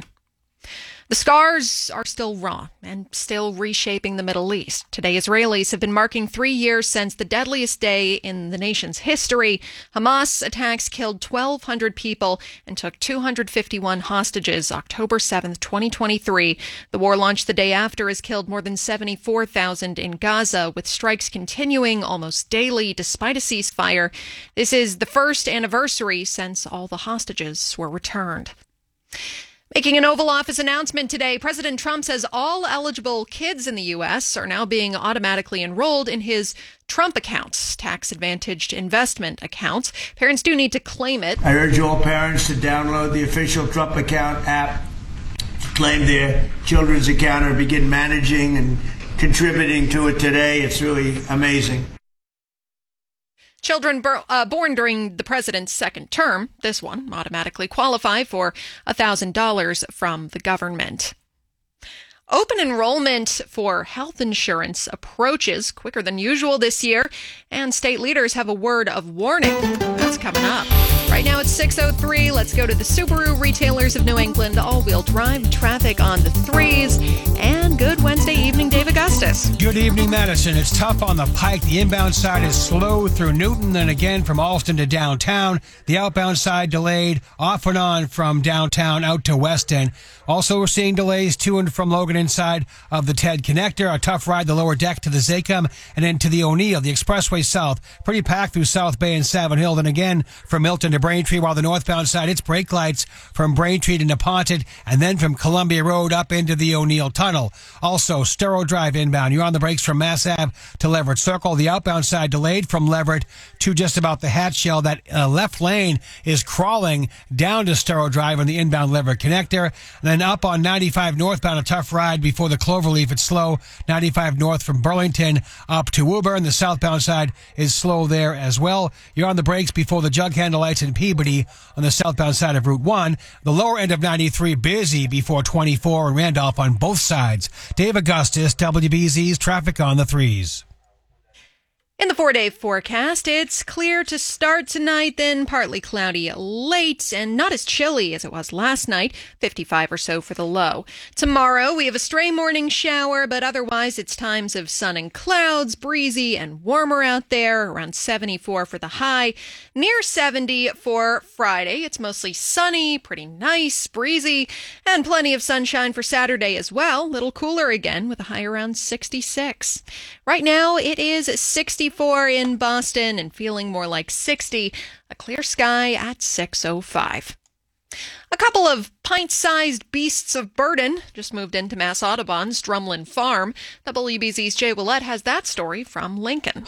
[SPEAKER 34] The scars are still raw and still reshaping the Middle East. Today, Israelis have been marking 3 years since the deadliest day in the nation's history. Hamas attacks killed 1,200 people and took 251 hostages October 7th, 2023. The war launched the day after has killed more than 74,000 in Gaza, with strikes continuing almost daily despite a ceasefire. This is the first anniversary since all the hostages were returned. Making an Oval Office announcement today, President Trump says all eligible kids in the U.S. are now being automatically enrolled in his Trump accounts, tax-advantaged investment accounts. Parents do need to claim it.
[SPEAKER 12] I urge all parents to download the official Trump account app, to claim their children's account, or begin managing and contributing to it today. It's really amazing.
[SPEAKER 34] Children born during the president's second term, this one, automatically qualify for $1,000 from the government. Open enrollment for health insurance approaches quicker than usual this year, and state leaders have a word of warning. That's coming up. Right now it's 6:03. Let's go to the Subaru Retailers of New England. All-wheel drive traffic on the threes. And good Wednesday evening, Dave Augustus.
[SPEAKER 13] Good evening, Madison. It's tough on the Pike. The inbound side is slow through Newton, and again from Alston to downtown. The outbound side delayed off and on from downtown out to Weston. Also, we're seeing delays to and from Logan inside of the TED Connector. A tough ride the lower deck to the Zachem and then to the O'Neill, the expressway south. Pretty packed through South Bay and Savin Hill. Then again from Milton to Braintree, while the northbound side, it's brake lights from Braintree to Nepontet and then from Columbia Road up into the O'Neill Tunnel. Also, Storrow Drive inbound. You're on the brakes from Mass Ave to Leverett Circle. The outbound side delayed from Leverett to just about the Hatch-Shell. That left lane is crawling down to Storrow Drive on the inbound Leverett Connector. And then up on 95 northbound, a tough ride before the Cloverleaf. It's slow. 95 north from Burlington up to Woburn. The southbound side is slow there as well. You're on the brakes before the jug handle lights in Peabody on the southbound side of Route 1. The lower end of 93 busy before 24 and Randolph on both sides. Dave Augustus, WBZ's traffic on the threes.
[SPEAKER 34] In the 4-day forecast, it's clear to start tonight, then partly cloudy late and not as chilly as it was last night, 55 or so for the low. Tomorrow, we have a stray morning shower, but otherwise it's times of sun and clouds, breezy and warmer out there, around 74 for the high, near 70 for Friday. It's mostly sunny, pretty nice, breezy, and plenty of sunshine for Saturday as well. Little cooler again with a high around 66. Right now, it is 64 in Boston and feeling more like 60. A clear sky at 6:05. A couple of Pint-sized beasts of burden just moved into Mass Audubon's Drumlin Farm. WBZ's Jay Willett has that story from Lincoln.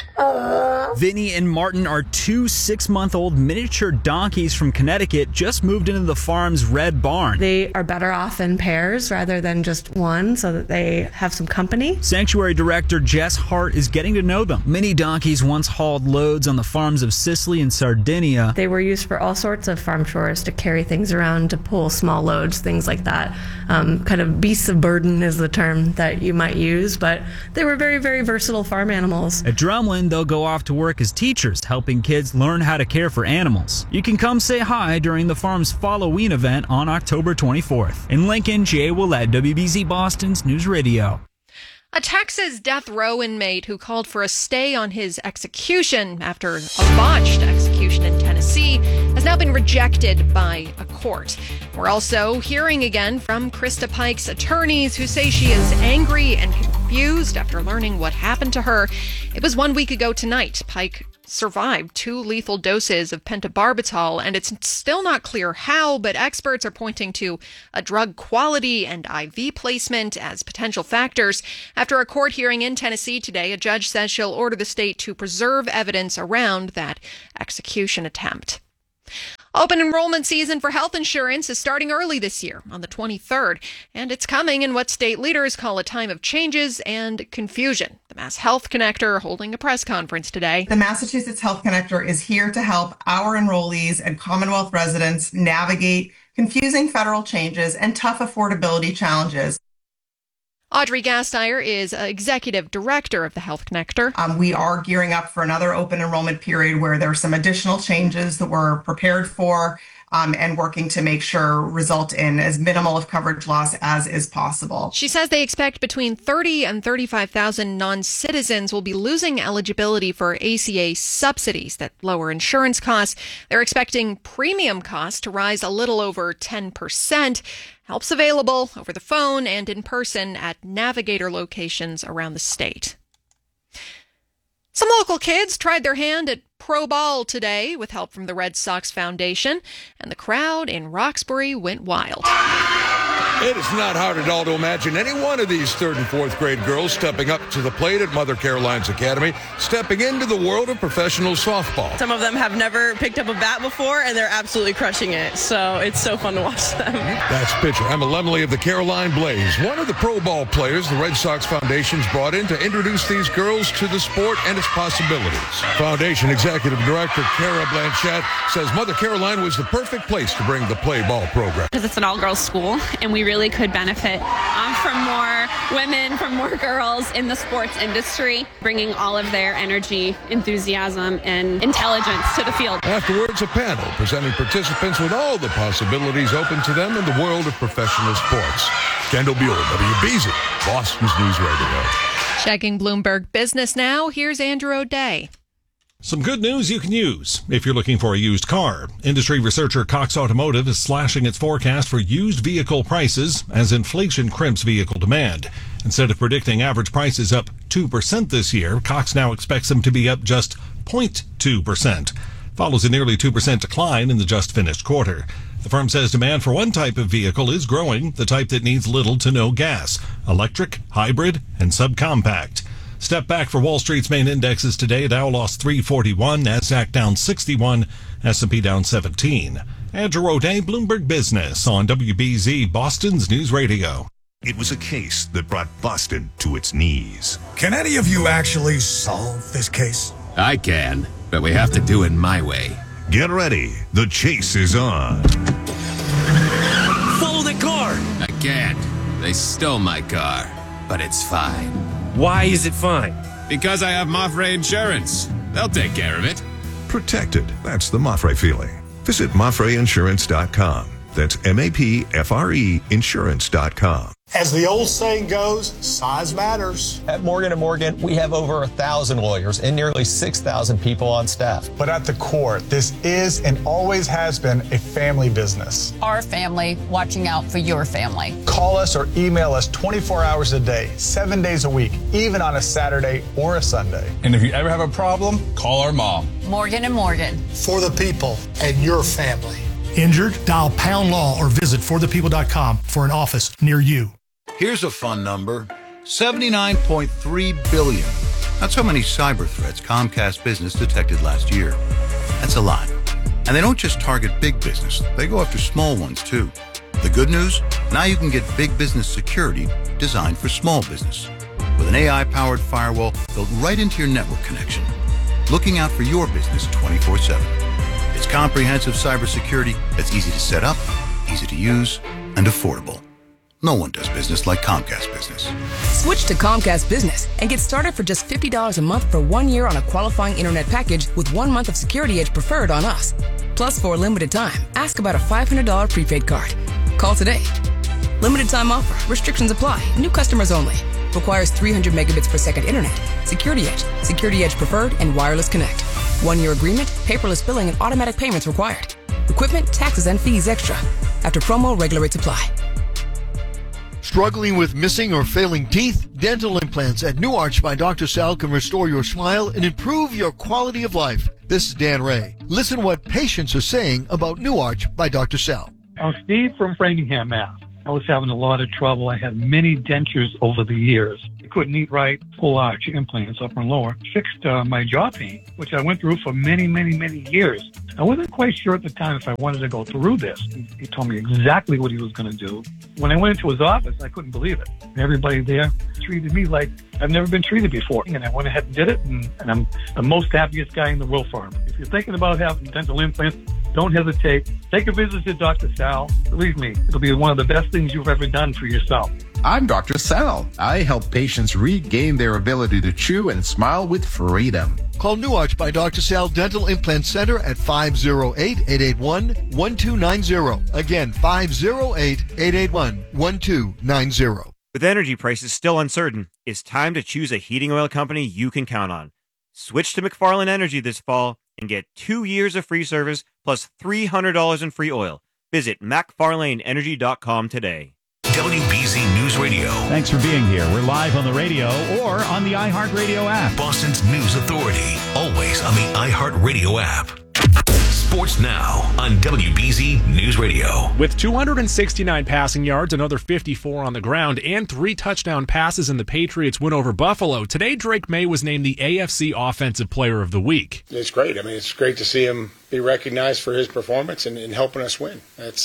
[SPEAKER 1] Vinny and Martin are two 6-month-old miniature donkeys from Connecticut just moved into the farm's red barn.
[SPEAKER 14] They are better off in pairs rather than just one so that they have some company.
[SPEAKER 1] Sanctuary Director Jess Hart is getting to know them. Mini donkeys once hauled loads on the farms of Sicily and Sardinia.
[SPEAKER 14] They were used for all sorts of farm chores, to carry things around, to pull small loads, things like that. Kind of beasts of burden is the term that you might use, but they were very, very versatile farm animals.
[SPEAKER 1] At Drumlin, they'll go off to work as teachers, helping kids learn how to care for animals. You can come say hi during the farm's Halloween event on October 24th. In Lincoln, Jay Willett, WBZ Boston's News Radio.
[SPEAKER 34] A Texas death row inmate who called for a stay on his execution after a botched execution in Tennessee has now been rejected by a court. We're also hearing again from Krista Pike's attorneys, who say she is angry and confused after learning what happened to her. It was 1 week ago tonight. Pike survived 2 lethal doses of pentobarbital, and it's still not clear how, but experts are pointing to a drug quality and IV placement as potential factors. After a court hearing in Tennessee today, a judge says she'll order the state to preserve evidence around that execution attempt. Open enrollment season for health insurance is starting early this year on the 23rd, and it's coming in what state leaders call a time of changes and confusion. The Mass Health Connector holding a press conference today.
[SPEAKER 15] The Massachusetts Health Connector is here to help our enrollees and Commonwealth residents navigate confusing federal changes and tough affordability challenges.
[SPEAKER 34] Audrey Gasteyer is executive director of the Health Connector.
[SPEAKER 15] We are gearing up for another open enrollment period where there are some additional changes that we're prepared for and working to make sure result in as minimal of coverage loss as is possible.
[SPEAKER 34] She says they expect between 30 and 35,000 non-citizens will be losing eligibility for ACA subsidies that lower insurance costs. They're expecting premium costs to rise a little over 10%. Help's available over the phone and in person at Navigator locations around the state. Some local kids tried their hand at pro ball today with help from the Red Sox Foundation, and the crowd in Roxbury went wild.
[SPEAKER 16] It is not hard at all to imagine any one of these 3rd and 4th grade girls stepping up to the plate at Mother Caroline's Academy, stepping into the world of professional softball.
[SPEAKER 17] Some of them have never picked up a bat before, and they're absolutely crushing it, so it's so fun to watch them.
[SPEAKER 16] That's pitcher Emma Lemley of the Caroline Blaze, one of the pro ball players the Red Sox Foundation's brought in to introduce these girls to the sport and its possibilities. Foundation Executive Director Cara Blanchett says Mother Caroline was the perfect place to bring the play ball program.
[SPEAKER 18] Because it's an all-girls school, and we really could benefit from more women, from more girls in the sports industry, bringing all of their energy, enthusiasm, and intelligence to the field.
[SPEAKER 16] Afterwards, a panel presenting participants with all the possibilities open to them in the world of professional sports. Kendall Buell, WBZ, Boston's News Radio.
[SPEAKER 34] Checking Bloomberg Business Now, here's Andrew O'Day.
[SPEAKER 19] Some good news you can use if you're looking for a used car. Industry researcher Cox Automotive is slashing its forecast for used vehicle prices as inflation crimps vehicle demand. Instead of predicting average prices up 2% this year, Cox now expects them to be up just 0.2%. Follows a nearly 2% decline in the just finished quarter. The firm says demand for one type of vehicle is growing, the type that needs little to no gas: electric, hybrid, and subcompact. Step back for Wall Street's main indexes today. Dow lost 341, Nasdaq down 61, S&P down 17. Andrew O'Day, Bloomberg Business on WBZ, Boston's News Radio.
[SPEAKER 4] It was a case that brought Boston to its knees.
[SPEAKER 20] Can any of you actually solve this case?
[SPEAKER 22] I can, but we have to do it my way.
[SPEAKER 4] Get ready. The chase is on.
[SPEAKER 22] Follow the car! I can't. They stole my car, but it's fine.
[SPEAKER 23] Why is it fine?
[SPEAKER 22] Because I have Mafre Insurance. They'll take care of it.
[SPEAKER 4] Protected. That's the Mafre feeling. Visit MafreInsurance.com. That's MAPFRE Insurance.com.
[SPEAKER 20] As the old saying goes, size matters.
[SPEAKER 24] At Morgan & Morgan, we have over 1,000 lawyers and nearly 6,000 people on staff.
[SPEAKER 20] But at the core, this is and always has been a family business.
[SPEAKER 31] Our family watching out for your family.
[SPEAKER 20] Call us or email us 24 hours a day, 7 days a week, even on a Saturday or a Sunday.
[SPEAKER 32] And if you ever have a problem, call our mom.
[SPEAKER 31] Morgan & Morgan.
[SPEAKER 20] For the people and your family.
[SPEAKER 2] Injured? Dial Pound Law or visit forthepeople.com for an office near you.
[SPEAKER 5] Here's a fun number. 79.3 billion. That's how many cyber threats Comcast Business detected last year. That's a lot. And they don't just target big business. They go after small ones, too. The good news? Now you can get big business security designed for small business. With an AI-powered firewall built right into your network connection. Looking out for your business 24/7. It's comprehensive cybersecurity that's easy to set up, easy to use, and affordable. No one does business like Comcast Business.
[SPEAKER 6] Switch to Comcast Business and get started for just $50 a month for 1 year on a qualifying internet package with 1 month of Security Edge preferred on us. Plus, for a limited time, ask about a $500 prepaid card. Call today. Limited time offer. Restrictions apply. New customers only. Requires 300 megabits per second internet. Security Edge. Security Edge preferred and wireless connect. 1 year agreement, paperless billing, and automatic payments required. Equipment, taxes, and fees extra. After promo, regular rates apply.
[SPEAKER 7] Struggling with missing or failing teeth? Dental implants at New Arch by Dr. Sal can restore your smile and improve your quality of life. This is Dan Ray. Listen what patients are saying about New Arch by Dr. Sal.
[SPEAKER 8] I'm Steve from Framingham, Mass. I was having a lot of trouble. I had many dentures over the years. I couldn't eat right. Full arch implants, upper and lower. Fixed my jaw pain, which I went through for many, many, many years. I wasn't quite sure at the time if I wanted to go through this. He told me exactly what he was going to do. When I went into his office, I couldn't believe it. Everybody there treated me like I've never been treated before. And I went ahead and did it, and I'm the most happiest guy in the world for him. If you're thinking about having dental implants, don't hesitate. Take a visit to Dr. Sal. Believe me, it'll be one of the best things you've ever done for yourself.
[SPEAKER 9] I'm Dr. Sal. I help patients regain their ability to chew and smile with freedom.
[SPEAKER 7] Call New Arch by Dr. Sal Dental Implant Center at 508-881-1290. Again, 508-881-1290.
[SPEAKER 11] With energy prices still uncertain, it's time to choose a heating oil company you can count on. Switch to McFarland Energy this fall and get 2 years of free service plus $300 in free oil. Visit McFarlaneEnergy.com today.
[SPEAKER 4] WBZ News Radio.
[SPEAKER 21] Thanks for being here. We're live on the radio or on the iHeartRadio app.
[SPEAKER 4] Boston's News Authority. Always on the iHeartRadio app. Sports now on WBZ News Radio.
[SPEAKER 28] With 269 passing yards, another 54 on the ground, and 3 touchdown passes in the Patriots' win over Buffalo, today Drake May was named the AFC Offensive Player of the Week.
[SPEAKER 23] It's great. I mean, it's great to see him be recognized for his performance and helping us win.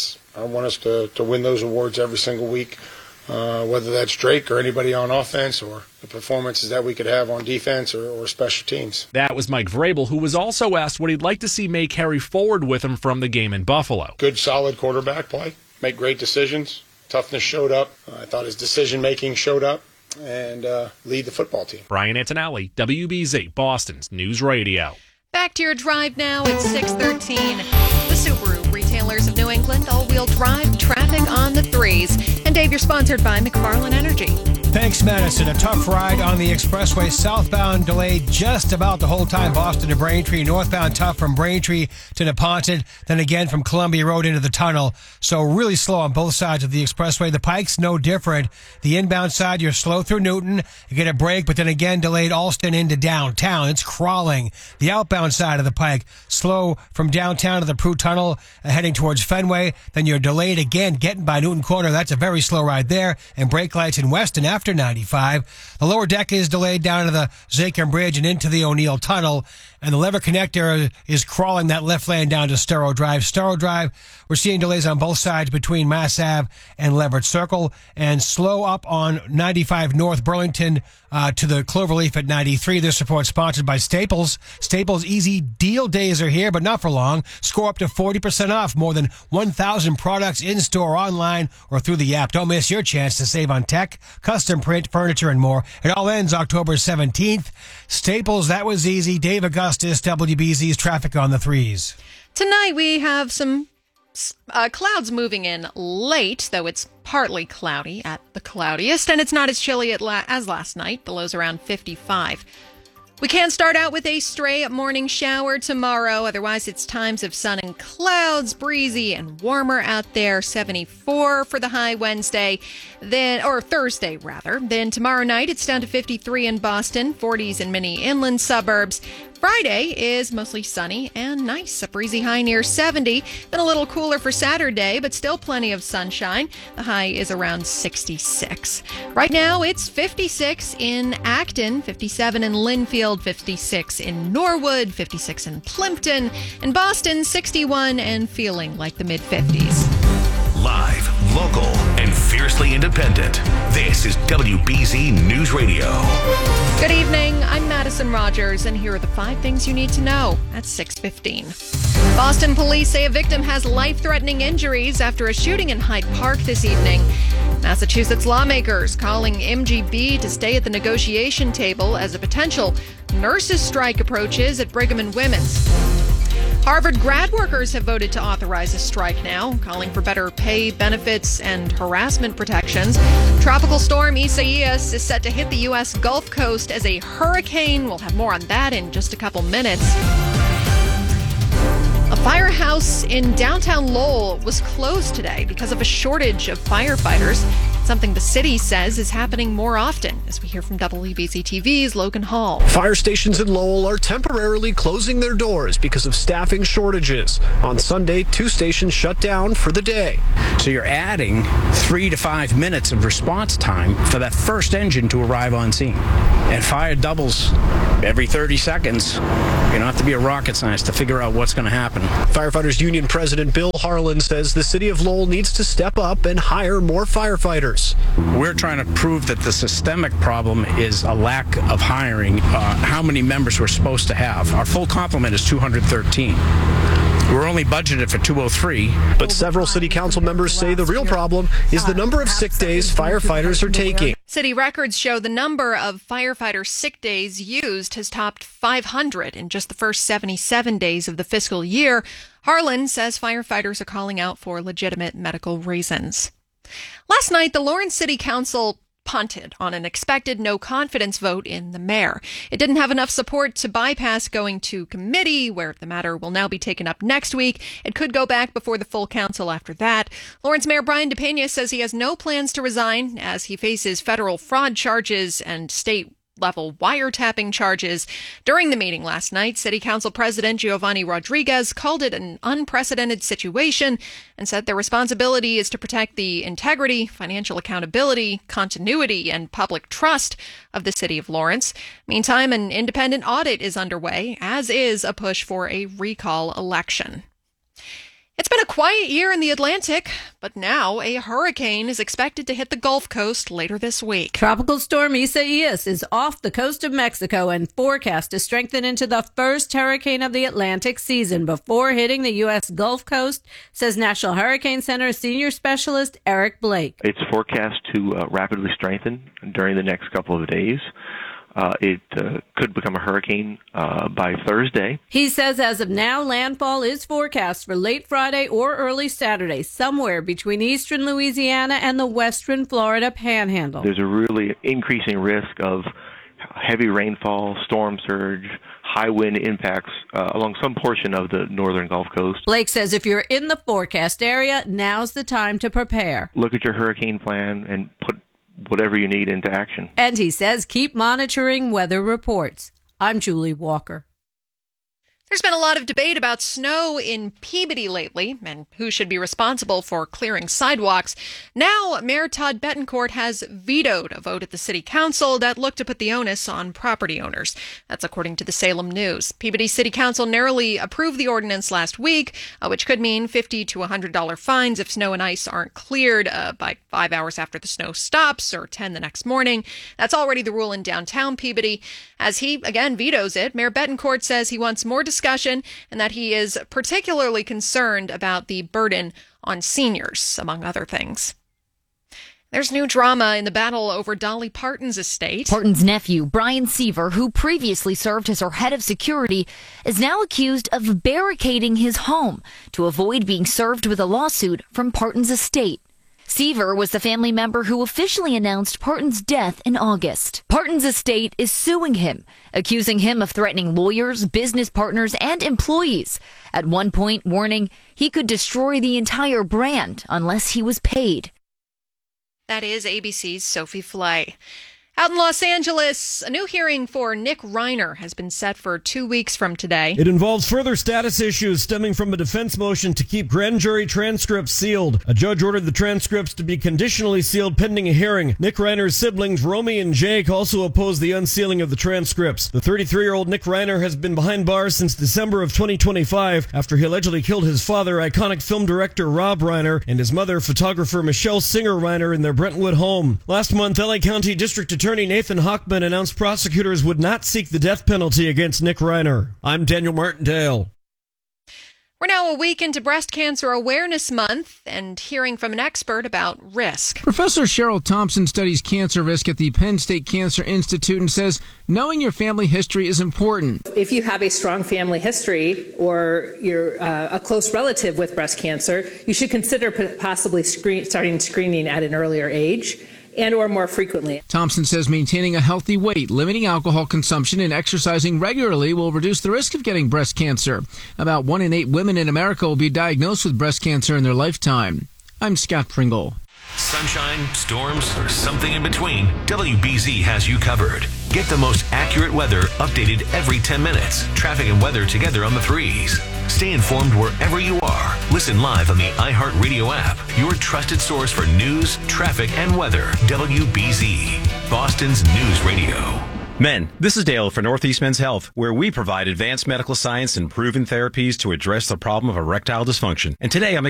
[SPEAKER 23] I want us to win those awards every single week, whether that's Drake or anybody on offense or the performances that we could have on defense or special teams.
[SPEAKER 28] That was Mike Vrabel, who was also asked what he'd like to see May carry forward with him from the game in Buffalo.
[SPEAKER 23] Good, solid quarterback play, make great decisions. Toughness showed up. I thought his decision-making showed up, and lead the football team.
[SPEAKER 28] Brian Antonelli, WBZ, Boston's News Radio.
[SPEAKER 34] Back to your drive now at 6:13. The Subaru Retailers of New England, all-wheel drive, traffic on the 3s. And Dave, you're sponsored by McFarland Energy.
[SPEAKER 13] Thanks, Madison. A tough ride on the expressway. Southbound delayed just about the whole time. Boston to Braintree. Northbound tough from Braintree to Neponset. Then again from Columbia Road into the tunnel. So really slow on both sides of the expressway. The Pike's no different. The inbound side, you're slow through Newton. You get a break, but then again delayed Alston into downtown. It's crawling. The outbound side of the Pike, slow from downtown to the Prue Tunnel, heading towards Fenway. Then you're delayed again getting by Newton Corner. That's a very slow ride there. And brake lights in Weston after 95. The lower deck is delayed down to the Zakim Bridge and into the O'Neill Tunnel. And the lever connector is crawling that left lane down to Storrow Drive. Storrow Drive, we're seeing delays on both sides between Mass Ave and Leverett Circle, and slow up on 95 North Burlington to the Cloverleaf at 93. This report sponsored by Staples. Staples Easy Deal Days are here, but not for long. Score up to 40% off more than 1,000 products in-store, online, or through the app. Don't miss your chance to save on tech, custom print, furniture, and more. It all ends October 17th. Staples, that was easy. Dave Augustus, WBZ's traffic on the 3s.
[SPEAKER 34] Tonight we have some clouds moving in late, though it's partly cloudy at the cloudiest, and it's not as chilly as last night. The low's around 55. We can start out with a stray morning shower tomorrow. Otherwise, it's times of sun and clouds, breezy and warmer out there. 74 for the high Wednesday, or Thursday rather. Then tomorrow night, it's down to 53 in Boston, 40s in many inland suburbs, Friday is mostly sunny and nice. A breezy high near 70. Then a little cooler for Saturday, but still plenty of sunshine. The high is around 66. Right now, it's 56 in Acton, 57 in Linfield, 56 in Norwood, 56 in Plimpton, and Boston, 61 and feeling like the mid-50s.
[SPEAKER 4] Live, local, and fiercely independent. This is WBZ News Radio.
[SPEAKER 34] Good evening. I'm Madison Rogers, and here are the 5 things you need to know at 6:15. Boston police say a victim has life-threatening injuries after a shooting in Hyde Park this evening. Massachusetts lawmakers calling MGB to stay at the negotiation table as a potential nurses' strike approaches at Brigham and Women's. Harvard grad workers have voted to authorize a strike now, calling for better pay, benefits, and harassment protections. Tropical storm Isaias is set to hit the U.S. Gulf Coast as a hurricane. We'll have more on that in just a couple minutes. A firehouse in downtown Lowell was closed today because of a shortage of firefighters. Something the city says is happening more often, as we hear from WBZ TV's Logan Hall.
[SPEAKER 1] Fire stations in Lowell are temporarily closing their doors because of staffing shortages. On Sunday, 2 stations shut down for the day.
[SPEAKER 3] So you're adding 3 to 5 minutes of response time for that first engine to arrive on scene. And fire doubles every 30 seconds. You don't have to be a rocket scientist to figure out what's going to happen.
[SPEAKER 1] Firefighters Union President Bill Harlan says the city of Lowell needs to step up and hire more firefighters.
[SPEAKER 3] We're trying to prove that the systemic problem is a lack of hiring, how many members we're supposed to have. Our full complement is 213. We're only budgeted for 203.
[SPEAKER 1] But several city council members say the real problem is the number of sick days firefighters are taking.
[SPEAKER 34] City records show the number of firefighter sick days used has topped 500 in just the first 77 days of the fiscal year. Harlan says firefighters are calling out for legitimate medical reasons. Last night, the Lawrence City Council punted on an expected no-confidence vote in the mayor. It didn't have enough support to bypass going to committee, where the matter will now be taken up next week. It could go back before the full council after that. Lawrence Mayor Brian DePena says he has no plans to resign as he faces federal fraud charges and state-level wiretapping charges. During the meeting last night, City Council President Giovanni Rodriguez called it an unprecedented situation and said their responsibility is to protect the integrity, financial accountability, continuity, and public trust of the city of Lawrence. Meantime, an independent audit is underway, as is a push for a recall election. It's been a quiet year in the Atlantic, but now a hurricane is expected to hit the Gulf Coast later this week.
[SPEAKER 10] Tropical storm Isaias is off the coast of Mexico and forecast to strengthen into the first hurricane of the Atlantic season before hitting the U.S. Gulf Coast, says National Hurricane Center senior specialist Eric Blake.
[SPEAKER 12] It's forecast to rapidly strengthen during the next couple of days. It could become a hurricane by Thursday.
[SPEAKER 10] He says as of now, landfall is forecast for late Friday or early Saturday, somewhere between eastern Louisiana and the western Florida panhandle.
[SPEAKER 12] There's a really increasing risk of heavy rainfall, storm surge, high wind impacts along some portion of the northern Gulf Coast.
[SPEAKER 10] Blake says if you're in the forecast area, now's the time to prepare.
[SPEAKER 12] Look at your hurricane plan and put whatever you need into action.
[SPEAKER 10] And he says keep monitoring weather reports. I'm Julie Walker.
[SPEAKER 34] There's been a lot of debate about snow in Peabody lately and who should be responsible for clearing sidewalks. Now, Mayor Todd Bettencourt has vetoed a vote at the city council that looked to put the onus on property owners. That's according to the Salem News. Peabody City Council narrowly approved the ordinance last week, which could mean $50 to $100 fines if snow and ice aren't cleared by 5 hours after the snow stops or 10 the next morning. That's already the rule in downtown Peabody. As he, again, vetoes it, Mayor Bettencourt says he wants more discussion and that he is particularly concerned about the burden on seniors, among other things. There's new drama in the battle over Dolly Parton's estate.
[SPEAKER 14] Parton's nephew, Brian Seaver, who previously served as her head of security, is now accused of barricading his home to avoid being served with a lawsuit from Parton's estate. Seaver was the family member who officially announced Parton's death in August. Parton's estate is suing him, accusing him of threatening lawyers, business partners, and employees. At one point, warning he could destroy the entire brand unless he was paid.
[SPEAKER 34] That is ABC's Sophie Flay. Out in Los Angeles, a new hearing for Nick Reiner has been set for 2 weeks from today.
[SPEAKER 15] It involves further status issues stemming from a defense motion to keep grand jury transcripts sealed. A judge ordered the transcripts to be conditionally sealed pending a hearing. Nick Reiner's siblings, Romy and Jake, also opposed the unsealing of the transcripts. The 33-year-old Nick Reiner has been behind bars since December of 2025 after he allegedly killed his father, iconic film director Rob Reiner, and his mother, photographer Michelle Singer Reiner, in their Brentwood home. Last month, LA County District Attorney Nathan Hochman announced prosecutors would not seek the death penalty against Nick Reiner. I'm Daniel Martindale.
[SPEAKER 34] We're now a week into Breast Cancer Awareness Month and hearing from an expert about risk.
[SPEAKER 16] Professor Cheryl Thompson studies cancer risk at the Penn State Cancer Institute and says knowing your family history is important.
[SPEAKER 17] If you have a strong family history or you're a close relative with breast cancer, you should consider possibly starting screening at an earlier age and or more frequently.
[SPEAKER 16] Thompson says maintaining a healthy weight, limiting alcohol consumption, and exercising regularly will reduce the risk of getting breast cancer. About 1 in 8 women in America will be diagnosed with breast cancer in their lifetime. I'm Scott Pringle.
[SPEAKER 4] Sunshine, storms, or something in between, WBZ has you covered. Get the most accurate weather updated every 10 minutes. Traffic and weather together on the 3s. Stay informed wherever you are. Listen live on the iHeartRadio app, your trusted source for news, traffic, and weather. WBZ, Boston's News Radio.
[SPEAKER 18] Men, this is Dale for Northeast Men's Health, where we provide advanced medical science and proven therapies to address the problem of erectile dysfunction. And today I'm